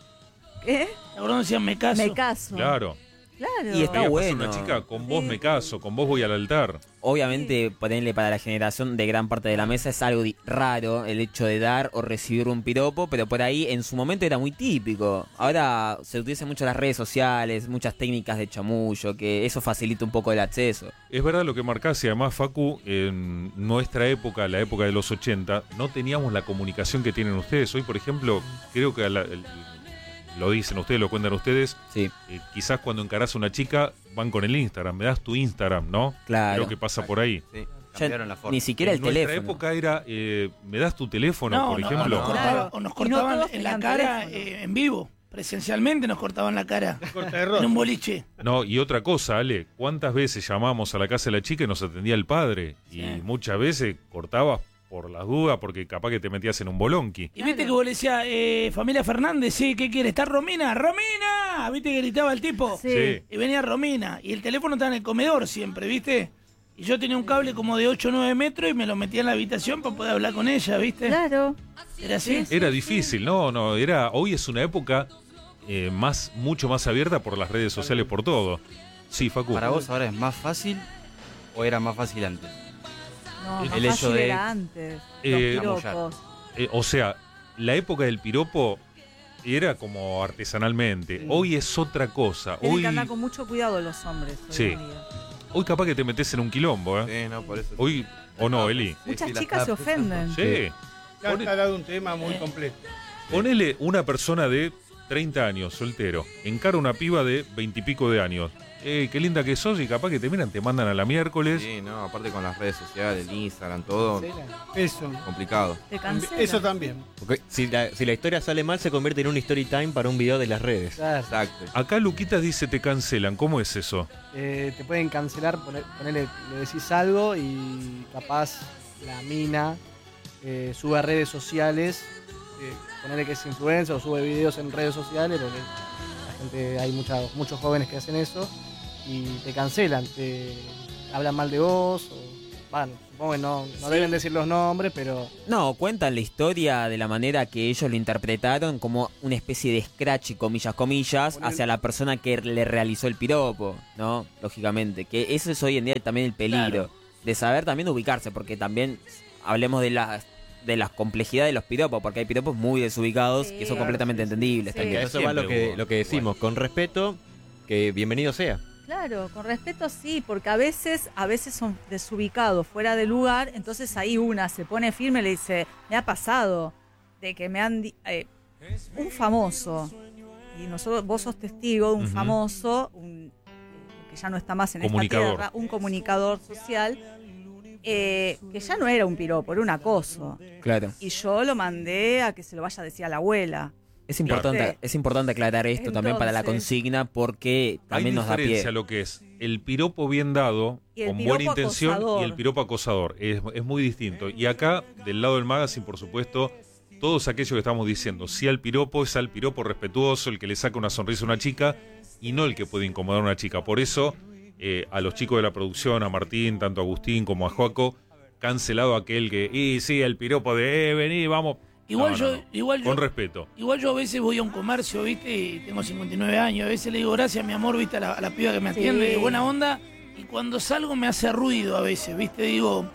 Speaker 6: ¿Eh?
Speaker 5: Ahora decían me caso.
Speaker 6: Me caso.
Speaker 2: Claro.
Speaker 6: Claro.
Speaker 4: Y está
Speaker 2: Veía pasar
Speaker 4: bueno.
Speaker 2: una chica, con vos
Speaker 6: Sí.
Speaker 2: me caso, con vos voy al altar.
Speaker 4: Obviamente, ponerle para la generación de gran parte de la mesa es algo di- raro el hecho de dar o recibir un piropo, pero por ahí en su momento era muy típico. Ahora se utilizan mucho las redes sociales, muchas técnicas de chamullo, que eso facilita un poco el acceso.
Speaker 2: Es verdad lo que marcás y además, Facu, en nuestra época, la época de los ochenta, no teníamos la comunicación que tienen ustedes. Hoy, por ejemplo, creo que a la- el- lo dicen ustedes, lo cuentan ustedes,
Speaker 4: Sí,
Speaker 2: eh, quizás cuando encarás a una chica van con el Instagram, me das tu Instagram, ¿no?
Speaker 4: claro.
Speaker 2: Creo que pasa por ahí.
Speaker 10: Sí,
Speaker 4: Ya
Speaker 10: cambiaron la forma.
Speaker 4: ni siquiera
Speaker 2: En
Speaker 4: el
Speaker 2: nuestra
Speaker 4: teléfono.
Speaker 2: época era, eh, me das tu teléfono,
Speaker 5: No,
Speaker 2: por
Speaker 5: no,
Speaker 2: ejemplo.
Speaker 5: nos cortaban,
Speaker 6: Claro.
Speaker 5: o nos
Speaker 6: Y no
Speaker 5: cortaban
Speaker 6: todos
Speaker 5: en la
Speaker 6: tenían
Speaker 5: cara
Speaker 6: teléfono.
Speaker 5: eh, en vivo. Presencialmente nos cortaban la cara.
Speaker 11: Corta de
Speaker 5: En
Speaker 11: rostro.
Speaker 5: un boliche.
Speaker 2: No, y otra cosa, Ale, ¿cuántas veces llamamos a la casa de la chica y nos atendía el padre? Y
Speaker 5: Sí.
Speaker 2: muchas veces cortabas por las dudas porque capaz que te metías en un bolonqui.
Speaker 5: Y viste que vos le decías, eh, familia Fernández, sí, ¿qué quiere? ¿Está Romina? ¡Romina! ¿Viste que gritaba el tipo?
Speaker 6: Sí.
Speaker 2: Sí.
Speaker 5: Y venía Romina. Y el teléfono estaba en el comedor siempre, ¿viste? Y yo tenía un cable como de ocho o nueve metros y me lo metía en la habitación para poder hablar con ella, ¿viste?
Speaker 6: Claro.
Speaker 5: Era así.
Speaker 2: Era difícil, no, no, era, hoy es una época eh, más, mucho más abierta por las redes sociales, por todo. Sí, Facu.
Speaker 10: ¿Para vos ahora es más fácil o era más fácil antes?
Speaker 6: No,
Speaker 10: El
Speaker 6: más
Speaker 10: hecho
Speaker 6: fácil
Speaker 10: de-
Speaker 6: era antes.
Speaker 2: Eh,
Speaker 6: Los
Speaker 10: Chamullar.
Speaker 6: piropos.
Speaker 2: Eh, o sea, la época del piropo era como artesanalmente. Hoy es otra cosa.
Speaker 6: Tienen
Speaker 2: Hoy,
Speaker 6: que andar con mucho cuidado los hombres. hoy
Speaker 2: Sí.
Speaker 6: en día.
Speaker 2: hoy capaz que te metes en un quilombo, ¿eh?
Speaker 1: Sí, no, por eso.
Speaker 2: Hoy, ¿o no, Eli?
Speaker 1: Sí,
Speaker 6: Muchas
Speaker 1: sí, las
Speaker 6: chicas se
Speaker 1: tapas.
Speaker 6: ofenden.
Speaker 2: Sí.
Speaker 11: Ya
Speaker 2: Pone-
Speaker 11: está dado un tema muy completo.
Speaker 2: Ponele una persona de treinta años, soltero, encara una piba de veinte y pico de años. Eh, qué linda que sos y capaz que te miran, te mandan a la miércoles.
Speaker 1: Sí, no, aparte con las redes sociales, el Instagram, todo,
Speaker 11: Eso.
Speaker 1: complicado.
Speaker 6: Te cancelan.
Speaker 11: Eso también.
Speaker 13: Porque si la, si la historia sale mal, se convierte en un story time para un video de las redes.
Speaker 7: Claro.
Speaker 1: Exacto.
Speaker 2: Acá Luquitas dice te cancelan. ¿Cómo es eso?
Speaker 7: Eh, te pueden cancelar, poner- ponele, le decís algo y capaz la mina eh, sube a redes sociales, eh, ponele que es influencer o sube videos en redes sociales, porque la gente, hay mucha- muchos jóvenes que hacen eso, y te cancelan, te hablan mal de vos, o Bueno, supongo que no, no deben decir los nombres, pero...
Speaker 4: No, cuentan la historia de la manera que ellos lo interpretaron como una especie de scratch, y comillas, comillas,
Speaker 7: Ponele.
Speaker 4: hacia la persona que le realizó el piropo, ¿no? Lógicamente, que eso es hoy en día también el peligro,
Speaker 5: Claro.
Speaker 4: de saber también ubicarse, porque también hablemos de las de las complejidades de los piropos, porque hay piropos muy desubicados
Speaker 6: Sí,
Speaker 4: que son
Speaker 6: claro,
Speaker 4: completamente
Speaker 6: sí, sí.
Speaker 4: entendibles
Speaker 6: Sí.
Speaker 4: también.
Speaker 13: Eso va lo que, lo que decimos, con respeto, que bienvenido sea.
Speaker 6: Claro, con respeto sí, porque a veces, a veces son desubicados, fuera de lugar, entonces ahí una se pone firme y le dice, me ha pasado de que me han di- eh, un famoso, y nosotros, vos sos testigo de un
Speaker 2: Ujú.
Speaker 6: famoso, un, que ya no está más en esta
Speaker 2: Comunicador.
Speaker 6: tierra, un comunicador social, eh, que ya no era un piropo, era un acoso.
Speaker 4: Claro.
Speaker 6: Y yo lo mandé a que se lo vaya a decir a la abuela.
Speaker 4: Es importante,
Speaker 6: ¿Viste?
Speaker 4: es importante aclarar esto también para la
Speaker 6: Entonces-
Speaker 4: consigna, porque
Speaker 2: Hay
Speaker 4: también nos da
Speaker 2: diferencia
Speaker 4: pie.
Speaker 2: lo que es el piropo bien dado,
Speaker 6: Y el
Speaker 2: con
Speaker 6: piropo
Speaker 2: buena intención,
Speaker 6: acosador.
Speaker 2: y el piropo acosador. Es, es muy distinto. Y acá, del lado del magazine, por supuesto, todos aquellos que estamos diciendo, si al piropo es al piropo respetuoso, el que le saca una sonrisa a una chica, y no el que puede incomodar a una chica. Por eso, eh, a los chicos de la producción, a Martín, tanto a Agustín como a Joaco, cancelado aquel que, y sí, el piropo de, eh, vení, vamos.
Speaker 5: Igual
Speaker 2: No,
Speaker 5: yo,
Speaker 2: no, no.
Speaker 5: igual yo,
Speaker 2: Con respeto.
Speaker 5: igual yo a veces voy a un comercio, ¿viste? Y tengo cincuenta y nueve años. A veces le digo gracias, mi amor, ¿viste? A la, a la piba que me atiende,
Speaker 6: Sí.
Speaker 5: de buena onda. Y cuando salgo me hace ruido a veces, ¿viste? Digo,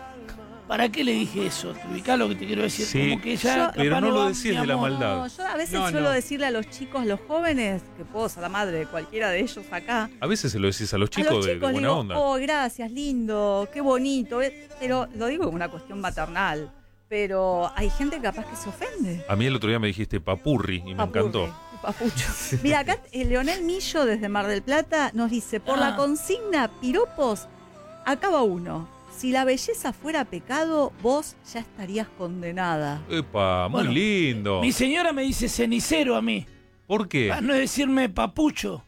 Speaker 5: ¿para qué le dije eso? ¿Te ubicás lo que te quiero decir?
Speaker 2: Sí,
Speaker 5: Como que ya.
Speaker 6: Yo-
Speaker 5: capaz
Speaker 2: pero no lo
Speaker 5: va,
Speaker 2: decís
Speaker 5: mi
Speaker 2: de la
Speaker 5: amor.
Speaker 2: maldad.
Speaker 6: No, yo a veces
Speaker 11: No,
Speaker 6: suelo
Speaker 11: no.
Speaker 6: decirle a los chicos, los jóvenes, que puedo ser la madre de cualquiera de ellos acá,
Speaker 2: A veces se lo decís a los
Speaker 6: a
Speaker 2: chicos,
Speaker 6: los
Speaker 2: de- de,
Speaker 6: chicos
Speaker 2: buena
Speaker 6: digo,
Speaker 2: onda.
Speaker 6: oh, gracias, lindo, qué bonito, eh, pero lo digo como una cuestión maternal, pero hay gente capaz que se ofende.
Speaker 2: A mí el otro día me dijiste papurri y me
Speaker 6: Papurri,
Speaker 2: encantó.
Speaker 6: Papucho. Mira, acá el Leonel Millo desde Mar del Plata nos dice, por
Speaker 5: Ah.
Speaker 6: la consigna piropos, acaba uno. Si la belleza fuera pecado, vos ya estarías condenada.
Speaker 2: Epa, muy
Speaker 5: Bueno,
Speaker 2: lindo.
Speaker 5: Mi señora me dice cenicero a mí.
Speaker 2: ¿Por qué?
Speaker 5: Para no decirme papucho.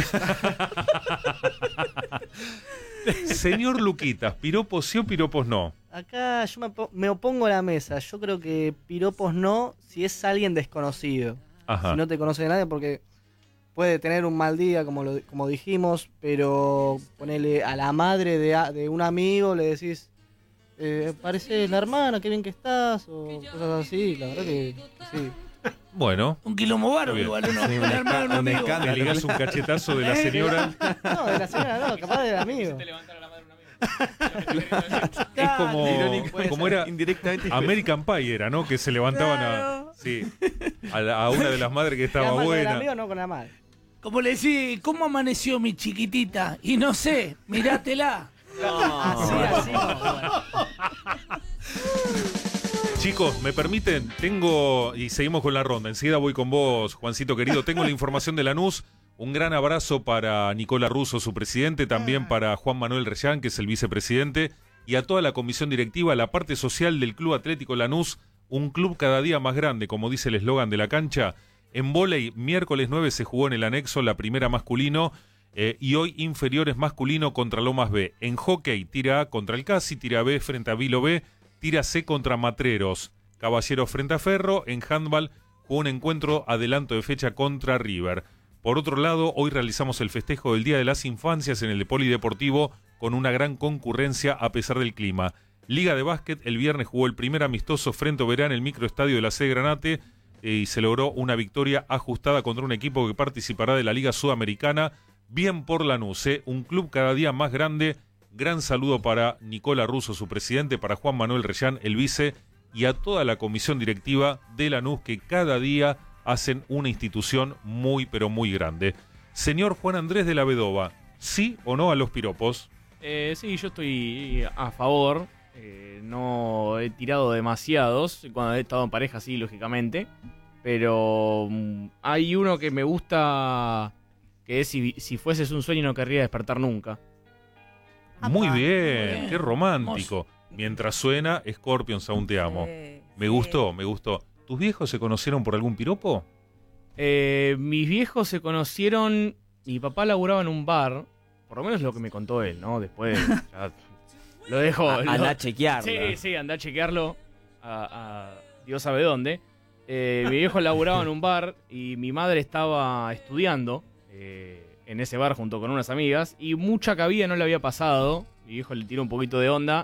Speaker 2: Señor Luquitas, ¿piropos sí o piropos no?
Speaker 7: Acá yo me, po- me opongo a la mesa. Yo creo que piropos no si es alguien desconocido.
Speaker 2: Ajá.
Speaker 7: Si no te conoce de nadie, porque puede tener un mal día, como, lo, como dijimos, pero ponele a la madre de, a- de un amigo, le decís, eh, parece la hermana, qué bien que estás, o cosas así. La verdad que sí.
Speaker 2: Bueno.
Speaker 5: Un quilombo bárbaro,
Speaker 2: Está bien.
Speaker 5: igual uno.
Speaker 13: Sí,
Speaker 5: un
Speaker 13: un
Speaker 5: hermano, un
Speaker 13: esca- un
Speaker 5: amigo.
Speaker 2: Te ligás un cachetazo de la señora.
Speaker 7: No, de la señora no, capaz del amigo.
Speaker 2: Es como,
Speaker 13: Irónico, puede
Speaker 2: como
Speaker 13: ser,
Speaker 2: era
Speaker 13: indirectamente.
Speaker 2: American Pie era, ¿no? Que se levantaban a,
Speaker 6: Claro.
Speaker 2: sí, a, la- a una de las madres que estaba
Speaker 7: Queda mal con el
Speaker 2: buena.
Speaker 7: amigo, no con la madre.
Speaker 5: Como le decís, ¿cómo amaneció mi chiquitita? Y no sé, mirátela.
Speaker 7: Así, así.
Speaker 2: Chicos, ¿me permiten? Tengo, y seguimos con la ronda, enseguida voy con vos, Juancito querido, tengo la información de Lanús, un gran abrazo para Nicola Russo, su presidente, también para Juan Manuel Reyán, que es el vicepresidente, y a toda la comisión directiva, a la parte social del Club Atlético Lanús, un club cada día más grande, como dice el eslogan de la cancha. En vóley, miércoles nueve se jugó en el anexo la primera masculino, eh, y hoy inferiores masculino contra Lomas B. En hockey, tira A contra el Casi, tira B frente a Vilo B, tira C contra Matreros, Caballeros frente a Ferro. En handball jugó un encuentro adelanto de fecha contra River. Por otro lado, hoy realizamos el festejo del Día de las Infancias en el Polideportivo con una gran concurrencia a pesar del clima. Liga de básquet, el viernes jugó el primer amistoso frente a Oberá en el microestadio de la C. Granate eh, y se logró una victoria ajustada contra un equipo que participará de la Liga Sudamericana. Bien por Lanús, ¿eh? Un club cada día más grande. Gran saludo para Nicola Russo, su presidente, para Juan Manuel Reyán, el vice, y a toda la comisión directiva de Lanús, que cada día hacen una institución muy, pero muy grande. Señor Juan Andrés de la Vedova, ¿sí o no a los piropos?
Speaker 3: Eh, sí, yo estoy a favor. Eh, no he tirado demasiados. Cuando he estado en pareja, sí, lógicamente. Pero mm, hay uno que me gusta, que es si, si fueses un sueño no querría despertar nunca.
Speaker 2: Muy
Speaker 6: Apa.
Speaker 2: bien,
Speaker 5: bien.
Speaker 2: qué romántico. Mientras suena Scorpions, aún te amo.
Speaker 6: Sí,
Speaker 2: Me
Speaker 6: sí.
Speaker 2: gustó, me gustó. ¿Tus viejos se conocieron por algún piropo?
Speaker 3: Eh, mis viejos se conocieron. Mi papá laburaba en un bar. Por lo menos lo que me contó él, ¿no? Después ya lo dejo.
Speaker 4: A-
Speaker 3: lo-
Speaker 4: Andá a chequearlo.
Speaker 3: Sí, sí, andá a chequearlo. A, a Dios sabe dónde. Eh, mi viejo laburaba en un bar y mi madre estaba estudiando eh, en ese bar junto con unas amigas. Y mucha cabida no le había pasado. Mi viejo le tiró un poquito de onda.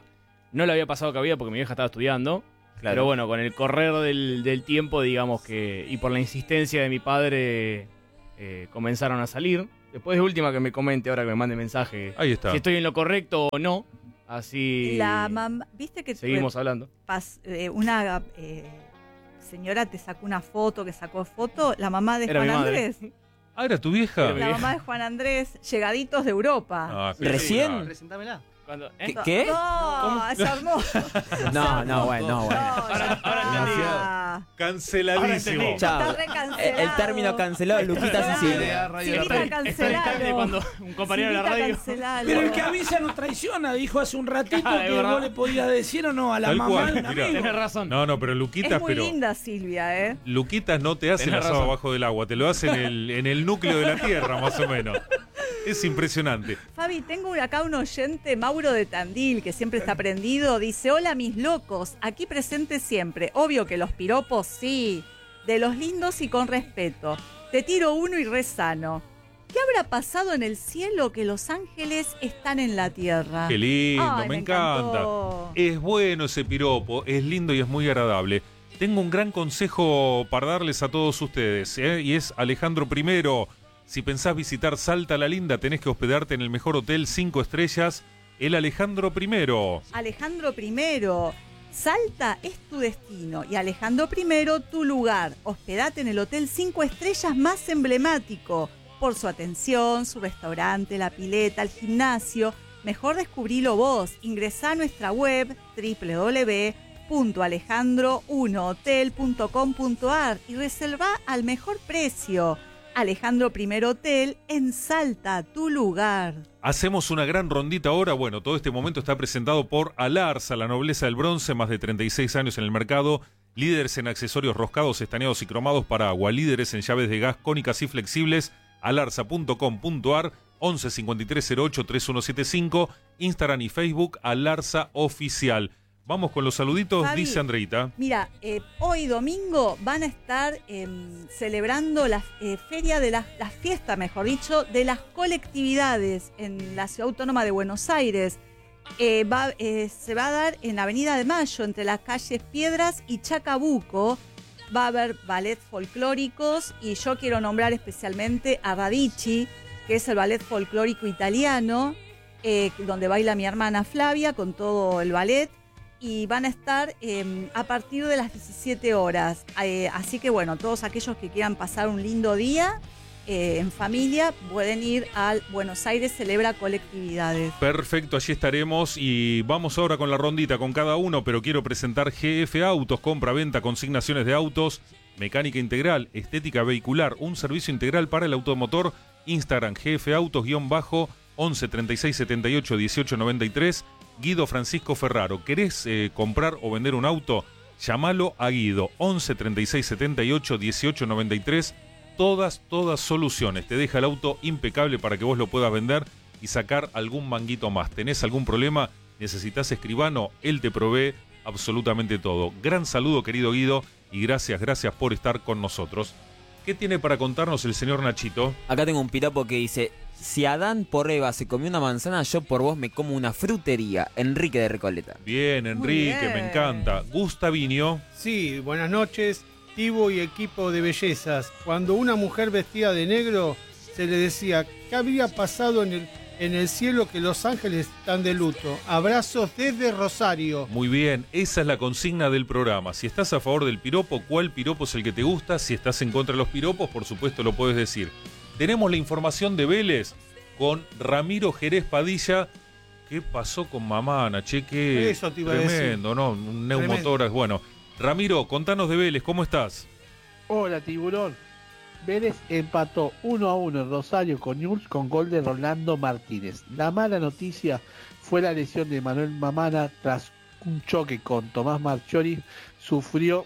Speaker 3: No le había pasado cabida porque mi vieja estaba estudiando.
Speaker 4: Claro.
Speaker 3: Pero bueno, con el correr del, del tiempo, digamos que... Y por la insistencia de mi padre, eh, comenzaron a salir. Después de última que me comente, ahora que me mande mensaje.
Speaker 2: Ahí está.
Speaker 3: Si estoy en lo correcto o no. Así...
Speaker 6: La mamá, viste que
Speaker 3: seguimos hablando.
Speaker 6: Pas, eh, una eh, señora te sacó una foto, que sacó foto, la mamá de
Speaker 3: Era
Speaker 6: Juan
Speaker 3: mi madre.
Speaker 6: Andrés.
Speaker 2: Ah, ¿era tu vieja?
Speaker 3: Era mi
Speaker 6: La
Speaker 3: vieja.
Speaker 6: mamá de Juan Andrés, llegaditos de Europa.
Speaker 2: Ah,
Speaker 4: ¿Recién?
Speaker 7: Presentámela.
Speaker 3: Cuando,
Speaker 4: ¿Qué?
Speaker 3: ¿eh?
Speaker 4: ¿Qué?
Speaker 6: No, es hermoso.
Speaker 4: No, no, bueno, no, bueno.
Speaker 3: Ahora, ahora entendí.
Speaker 6: Ah,
Speaker 2: Canceladísimo.
Speaker 3: Ahora
Speaker 4: Chao.
Speaker 6: está recancelado.
Speaker 4: El, el término cancelado, Luquita Sicilia.
Speaker 6: Silvita, cancelalo.
Speaker 3: Cuando un compañero de la
Speaker 6: Silvita,
Speaker 3: radio...
Speaker 6: cancelalo.
Speaker 5: Pero el que avisa no traiciona, dijo hace un ratito
Speaker 3: Ah, es
Speaker 5: que
Speaker 3: verdad.
Speaker 5: vos le podías decir o no a la
Speaker 2: Tal
Speaker 5: mamá
Speaker 2: cual,
Speaker 5: de un
Speaker 2: mirá.
Speaker 5: amigo.
Speaker 3: Tenés razón.
Speaker 2: No, no, pero Luquitas,
Speaker 6: Es muy
Speaker 2: pero...
Speaker 6: linda Silvia, ¿eh?
Speaker 2: Luquitas no te hace el
Speaker 3: Tenés
Speaker 2: asado
Speaker 3: razón.
Speaker 2: abajo del agua, te lo hace en el, en el núcleo de la tierra, más o menos. Es impresionante.
Speaker 6: Fabi, tengo acá un oyente, Mauro de Tandil, que siempre está prendido. Dice, hola mis locos, aquí presente siempre. Obvio que los piropos, sí, de los lindos y con respeto. Te tiro uno y rezano. ¿Qué habrá pasado en el cielo que los ángeles están en la tierra?
Speaker 2: Qué lindo,
Speaker 6: Ay,
Speaker 2: me,
Speaker 6: me
Speaker 2: encanta.
Speaker 6: encantó.
Speaker 2: Es bueno ese piropo, es lindo y es muy agradable. Tengo un gran consejo para darles a todos ustedes, ¿eh? Y es Alejandro Primero. Si pensás visitar Salta la Linda, tenés que hospedarte en el mejor hotel cinco estrellas, el Alejandro Primero.
Speaker 6: Alejandro Primero, Salta es tu destino y Alejandro Primero tu lugar. Hospedate en el hotel cinco estrellas más emblemático por su atención, su restaurante, la pileta, el gimnasio. Mejor descubrilo vos. Ingresá a nuestra web doble u doble u doble u punto alejandro uno hotel punto com punto a r y reservá al mejor precio. Alejandro Primero Hotel en Salta, tu lugar.
Speaker 2: Hacemos una gran rondita ahora. Bueno, todo este momento está presentado por Alarza, la nobleza del bronce, más de treinta y seis años en el mercado, líderes en accesorios roscados, estaneados y cromados para agua, líderes en llaves de gas cónicas y flexibles, alarza punto com punto a r, once cincuenta y tres cero ocho treinta y uno setenta y cinco, Instagram y Facebook, Alarza Oficial. Vamos con los saluditos,
Speaker 6: Fabi,
Speaker 2: dice Andreita.
Speaker 6: Mira, eh, hoy domingo van a estar eh, celebrando la eh, feria de las la fiesta, mejor dicho, de las colectividades en la Ciudad Autónoma de Buenos Aires. Eh, va, eh, se va a dar en Avenida de Mayo, entre las calles Piedras y Chacabuco. Va a haber ballet folclóricos y yo quiero nombrar especialmente a Radici, que es el ballet folclórico italiano, eh, donde baila mi hermana Flavia con todo el ballet. Y van a estar eh, a partir de las diecisiete horas. Eh, así que bueno, todos aquellos que quieran pasar un lindo día eh, en familia pueden ir al Buenos Aires Celebra Colectividades.
Speaker 2: Perfecto, allí estaremos y vamos ahora con la rondita con cada uno, pero quiero presentar G F Autos, compra, venta, consignaciones de autos, mecánica integral, estética vehicular, un servicio integral para el automotor. Instagram G F Autos guión bajo once treinta y seis setenta y ocho dieciocho noventa y tres. Guido Francisco Ferraro. ¿Querés eh, comprar o vender un auto? Llámalo a Guido, once treinta y seis setenta y ocho dieciocho noventa y tres. Todas, todas soluciones. Te deja el auto impecable para que vos lo puedas vender y sacar algún manguito más. ¿Tenés algún problema? ¿Necesitas escribano? Él te provee absolutamente todo. Gran saludo, querido Guido, y gracias, gracias por estar con nosotros. ¿Qué tiene para contarnos el señor Nachito?
Speaker 4: Acá tengo un piropo que dice: si Adán por Eva se comió una manzana, yo por vos me como una frutería. Enrique de Recoleta.
Speaker 2: Bien, Enrique,
Speaker 6: bien.
Speaker 2: me encanta. Gustavinio.
Speaker 11: Sí, buenas noches, Tibo y equipo de bellezas. Cuando una mujer vestida de negro se le decía qué había pasado en el, en el cielo, que los ángeles están de luto. Abrazos desde Rosario.
Speaker 2: Muy bien, esa es la consigna del programa. Si estás a favor del piropo, ¿cuál piropo es el que te gusta? Si estás en contra de los piropos, por supuesto lo puedes decir. Tenemos la información de Vélez con Ramiro Jerez Padilla. ¿Qué pasó con Mamana? Che, qué
Speaker 11: Eso te iba a decir.
Speaker 2: tremendo, ¿no? Un neumotórax. Bueno, Ramiro, contanos de Vélez, ¿cómo estás?
Speaker 14: Hola, Tiburón. Vélez empató uno a uno en Rosario con Newell's con gol de Rolando Martínez. La mala noticia fue la lesión de Manuel Mamana tras un choque con Tomás Marchiori. Sufrió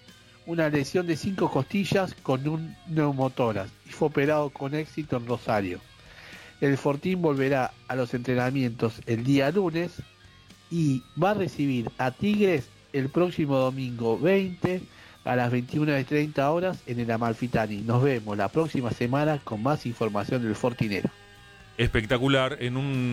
Speaker 14: una lesión de cinco costillas con un neumotórax y fue operado con éxito en Rosario. El Fortín volverá a los entrenamientos el día lunes y va a recibir a Tigres el próximo domingo veinte a las veintiuna y treinta horas en el Amalfitani. Nos vemos la próxima semana con más información del Fortinero.
Speaker 2: Espectacular. En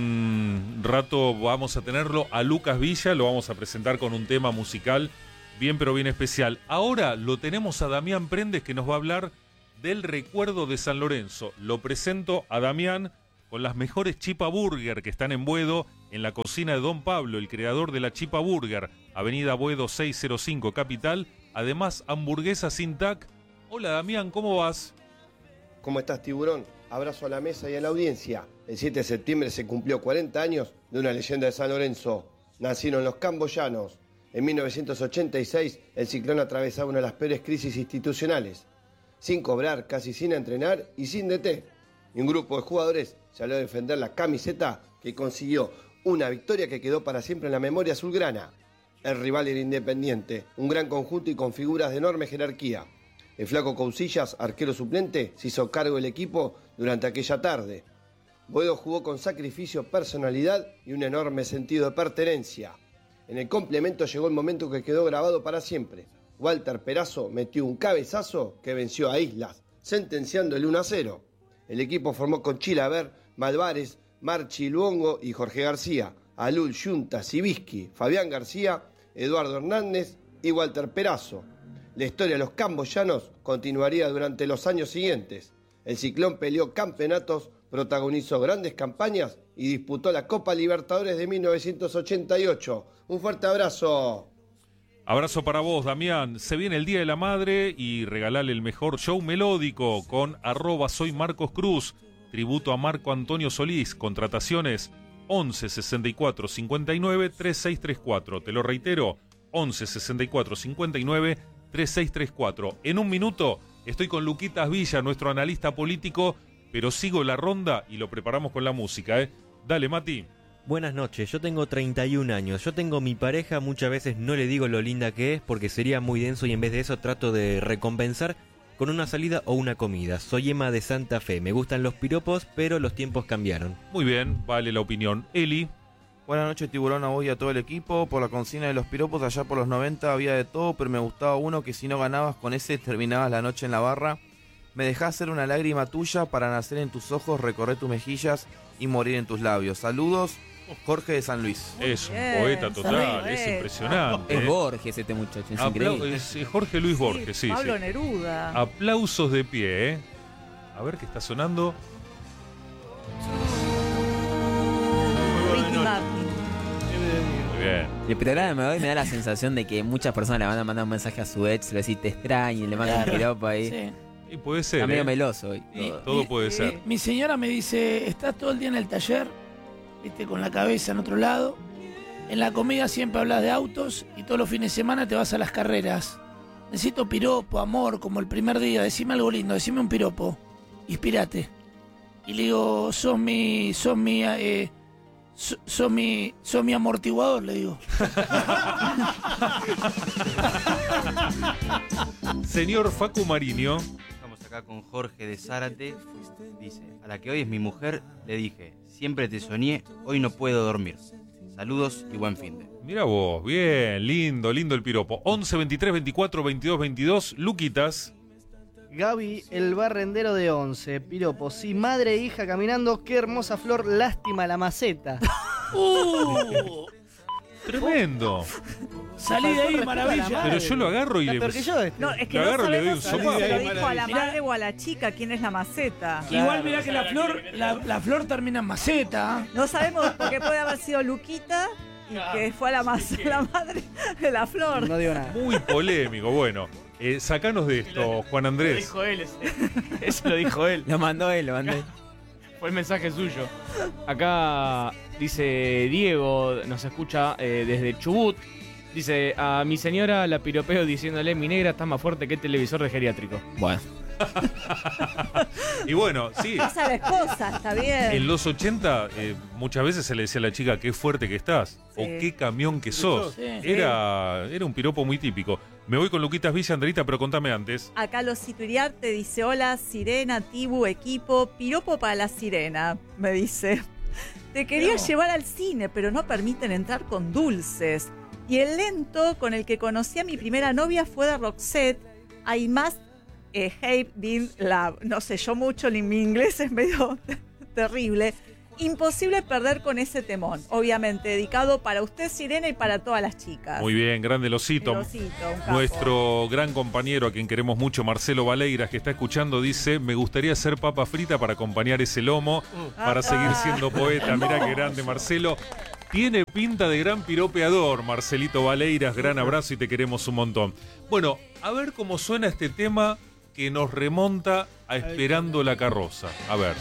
Speaker 2: un rato vamos a tenerlo a Lucas Villa, lo vamos a presentar con un tema musical bien pero bien especial. Ahora lo tenemos a Damián Prendes, que nos va a hablar del recuerdo de San Lorenzo. Lo presento a Damián con las mejores Chipa Burger que están en Boedo, en la cocina de Don Pablo, el creador de la Chipa Burger, Avenida Boedo seiscientos cinco, Capital. Además, hamburguesa sin tac. Hola Damián, ¿cómo vas?
Speaker 15: ¿Cómo estás, Tiburón? Abrazo a la mesa y a la audiencia. El siete de septiembre se cumplió cuarenta años de una leyenda de San Lorenzo. Nacieron los camboyanos. En mil novecientos ochenta y seis, el Ciclón atravesaba una de las peores crisis institucionales. Sin cobrar, casi sin entrenar y sin D T. Y un grupo de jugadores salió a defender la camiseta que consiguió una victoria que quedó para siempre en la memoria azulgrana. El rival era Independiente, un gran conjunto y con figuras de enorme jerarquía. El flaco Cousillas, arquero suplente, se hizo cargo del equipo durante aquella tarde. Boedo jugó con sacrificio, personalidad y un enorme sentido de pertenencia. En el complemento llegó el momento que quedó grabado para siempre. Walter Perazo metió un cabezazo que venció a Islas, sentenciando el uno a cero. El equipo formó con Chilaver, Malvares, Marchi Luongo y Jorge García, Alul, Yunta, Sibisky, Fabián García, Eduardo Hernández y Walter Perazo. La historia de los camboyanos continuaría durante los años siguientes. El Ciclón peleó campeonatos, protagonizó grandes campañas y disputó la Copa Libertadores de mil novecientos ochenta y ocho. Un fuerte abrazo.
Speaker 2: Abrazo para vos, Damián. Se viene el Día de la Madre y regalale el mejor show melódico con arroba soy Marcos Cruz. Tributo a Marco Antonio Solís. Contrataciones once sesenta y cuatro cincuenta y nueve treinta y seis treinta y cuatro. Te lo reitero, once sesenta y cuatro cincuenta y nueve treinta y seis treinta y cuatro. En un minuto estoy con Luquitas Villa, nuestro analista político, pero sigo la ronda y lo preparamos con la música, ¿eh? Dale, Mati.
Speaker 13: Buenas noches, yo tengo treinta y un años, yo tengo mi pareja, muchas veces no le digo lo linda que es porque sería muy denso y en vez de eso trato de recompensar con una salida o una comida. Soy Emma de Santa Fe, me gustan los piropos, pero los tiempos cambiaron.
Speaker 2: Muy bien, vale la opinión. Eli.
Speaker 1: Buenas noches, Tiburón, a vos y a todo el equipo. Por la consigna de los piropos, allá por los noventa había de todo, pero me gustaba uno que si no ganabas con ese terminabas la noche en la barra. Me dejás ser una lágrima tuya para nacer en tus ojos, recorrer tus mejillas y morir en tus labios. Saludos, Jorge de San Luis.
Speaker 2: Es un poeta total, es impresionante.
Speaker 4: Es
Speaker 2: ¿eh?
Speaker 4: Borges este muchacho, es
Speaker 2: Apla-
Speaker 4: increíble.
Speaker 2: es Jorge Luis Borges, sí.
Speaker 6: Pablo
Speaker 2: sí.
Speaker 6: Neruda.
Speaker 2: Aplausos de pie, ¿eh? A ver qué está sonando.
Speaker 6: Ricky Martin.
Speaker 2: Muy bien.
Speaker 4: El programa de hoy me da la sensación de que muchas personas le van a mandar un mensaje a su ex, le decís te extraño y le mandan un piropo ahí.
Speaker 5: Sí.
Speaker 2: Y puede ser.
Speaker 4: Está medio
Speaker 2: ¿eh?
Speaker 4: meloso hoy.
Speaker 5: Y-
Speaker 4: todo.
Speaker 2: Todo
Speaker 5: y-
Speaker 2: puede
Speaker 5: y
Speaker 2: ser.
Speaker 5: Mi señora me dice, estás todo el día en el taller, viste, con la cabeza en otro lado. En la comida siempre hablas de autos y todos los fines de semana te vas a las carreras. Necesito piropo, amor, como el primer día. Decime algo lindo, decime un piropo. Inspírate. Y le digo, sos mi, sos mi, eh, sos, sos mi, sos mi amortiguador, le digo.
Speaker 2: Señor Facu Mariño.
Speaker 10: Estamos acá con Jorge de Zárate. Dice, a la que hoy es mi mujer, le dije, siempre te soñé, hoy no puedo dormir. Saludos y buen fin de.
Speaker 2: Mira vos, bien, lindo, lindo el piropo. once veintitrés veinticuatro veintidós veintidós. Luquitas.
Speaker 7: Gaby, el barrendero de once, piropo. Sí, madre e hija caminando, qué hermosa flor, lástima la maceta.
Speaker 5: Uh,
Speaker 2: Tremendo.
Speaker 5: salí de ahí, maravilla.
Speaker 2: Pero yo lo agarro y
Speaker 7: Está
Speaker 2: le.
Speaker 7: peor que yo este.
Speaker 6: No, es que
Speaker 2: Lo
Speaker 6: no
Speaker 2: agarro y le doy un
Speaker 6: sabemos
Speaker 2: sopapo.
Speaker 6: si lo dijo a la
Speaker 5: Mirá.
Speaker 6: madre o a la chica quién es la maceta.
Speaker 5: Igual mirá que la flor, la, la flor termina en maceta.
Speaker 6: No sabemos porque puede haber sido Luquita y que fue a la, ma- la madre de la flor.
Speaker 7: No digo nada.
Speaker 2: Muy polémico. Bueno, eh, sacanos de esto, Juan
Speaker 3: Lo
Speaker 2: Andrés.
Speaker 3: dijo él, ese. Eso lo dijo él.
Speaker 4: Lo mandó él, lo mandó él.
Speaker 3: Fue el mensaje suyo. Acá dice Diego, nos escucha eh, desde Chubut. Dice, a mi señora la piropeo diciéndole, mi negra está más fuerte que el televisor de geriátrico.
Speaker 4: Bueno.
Speaker 2: Y bueno, sí.
Speaker 6: Esa es la esposa, está bien.
Speaker 2: En los ochenta eh, muchas veces se le decía a la chica qué fuerte que estás o
Speaker 6: Sí.
Speaker 2: qué camión que sos.
Speaker 5: Sí.
Speaker 2: Era, era un piropo muy típico. Me voy con Luquitas Villa, Andrita, pero contame antes.
Speaker 6: Acá los Situiriarte dice, hola, Sirena, Tibu, equipo, piropo para la Sirena, me dice. Te quería llevar al cine, pero no permiten entrar con dulces. Y el lento con el que conocí a mi primera novia fue de Roxette, I must eh, have been love. No sé yo mucho, ni mi inglés es medio terrible. Imposible perder con ese temón. Obviamente, dedicado para usted, Sirena, y para todas las chicas.
Speaker 2: Muy bien, grande el osito.
Speaker 6: El osito, un capo.
Speaker 2: Nuestro gran compañero, a quien queremos mucho, Marcelo Valeiras, que está escuchando, dice: me gustaría hacer papa frita para acompañar ese lomo, para
Speaker 6: Ah.
Speaker 2: seguir siendo poeta. Mirá qué grande, Marcelo. Tiene pinta de gran piropeador, Marcelito Valeiras. Gran abrazo y te queremos un montón. Bueno, a ver cómo suena este tema que nos remonta a Esperando la Carroza. A ver.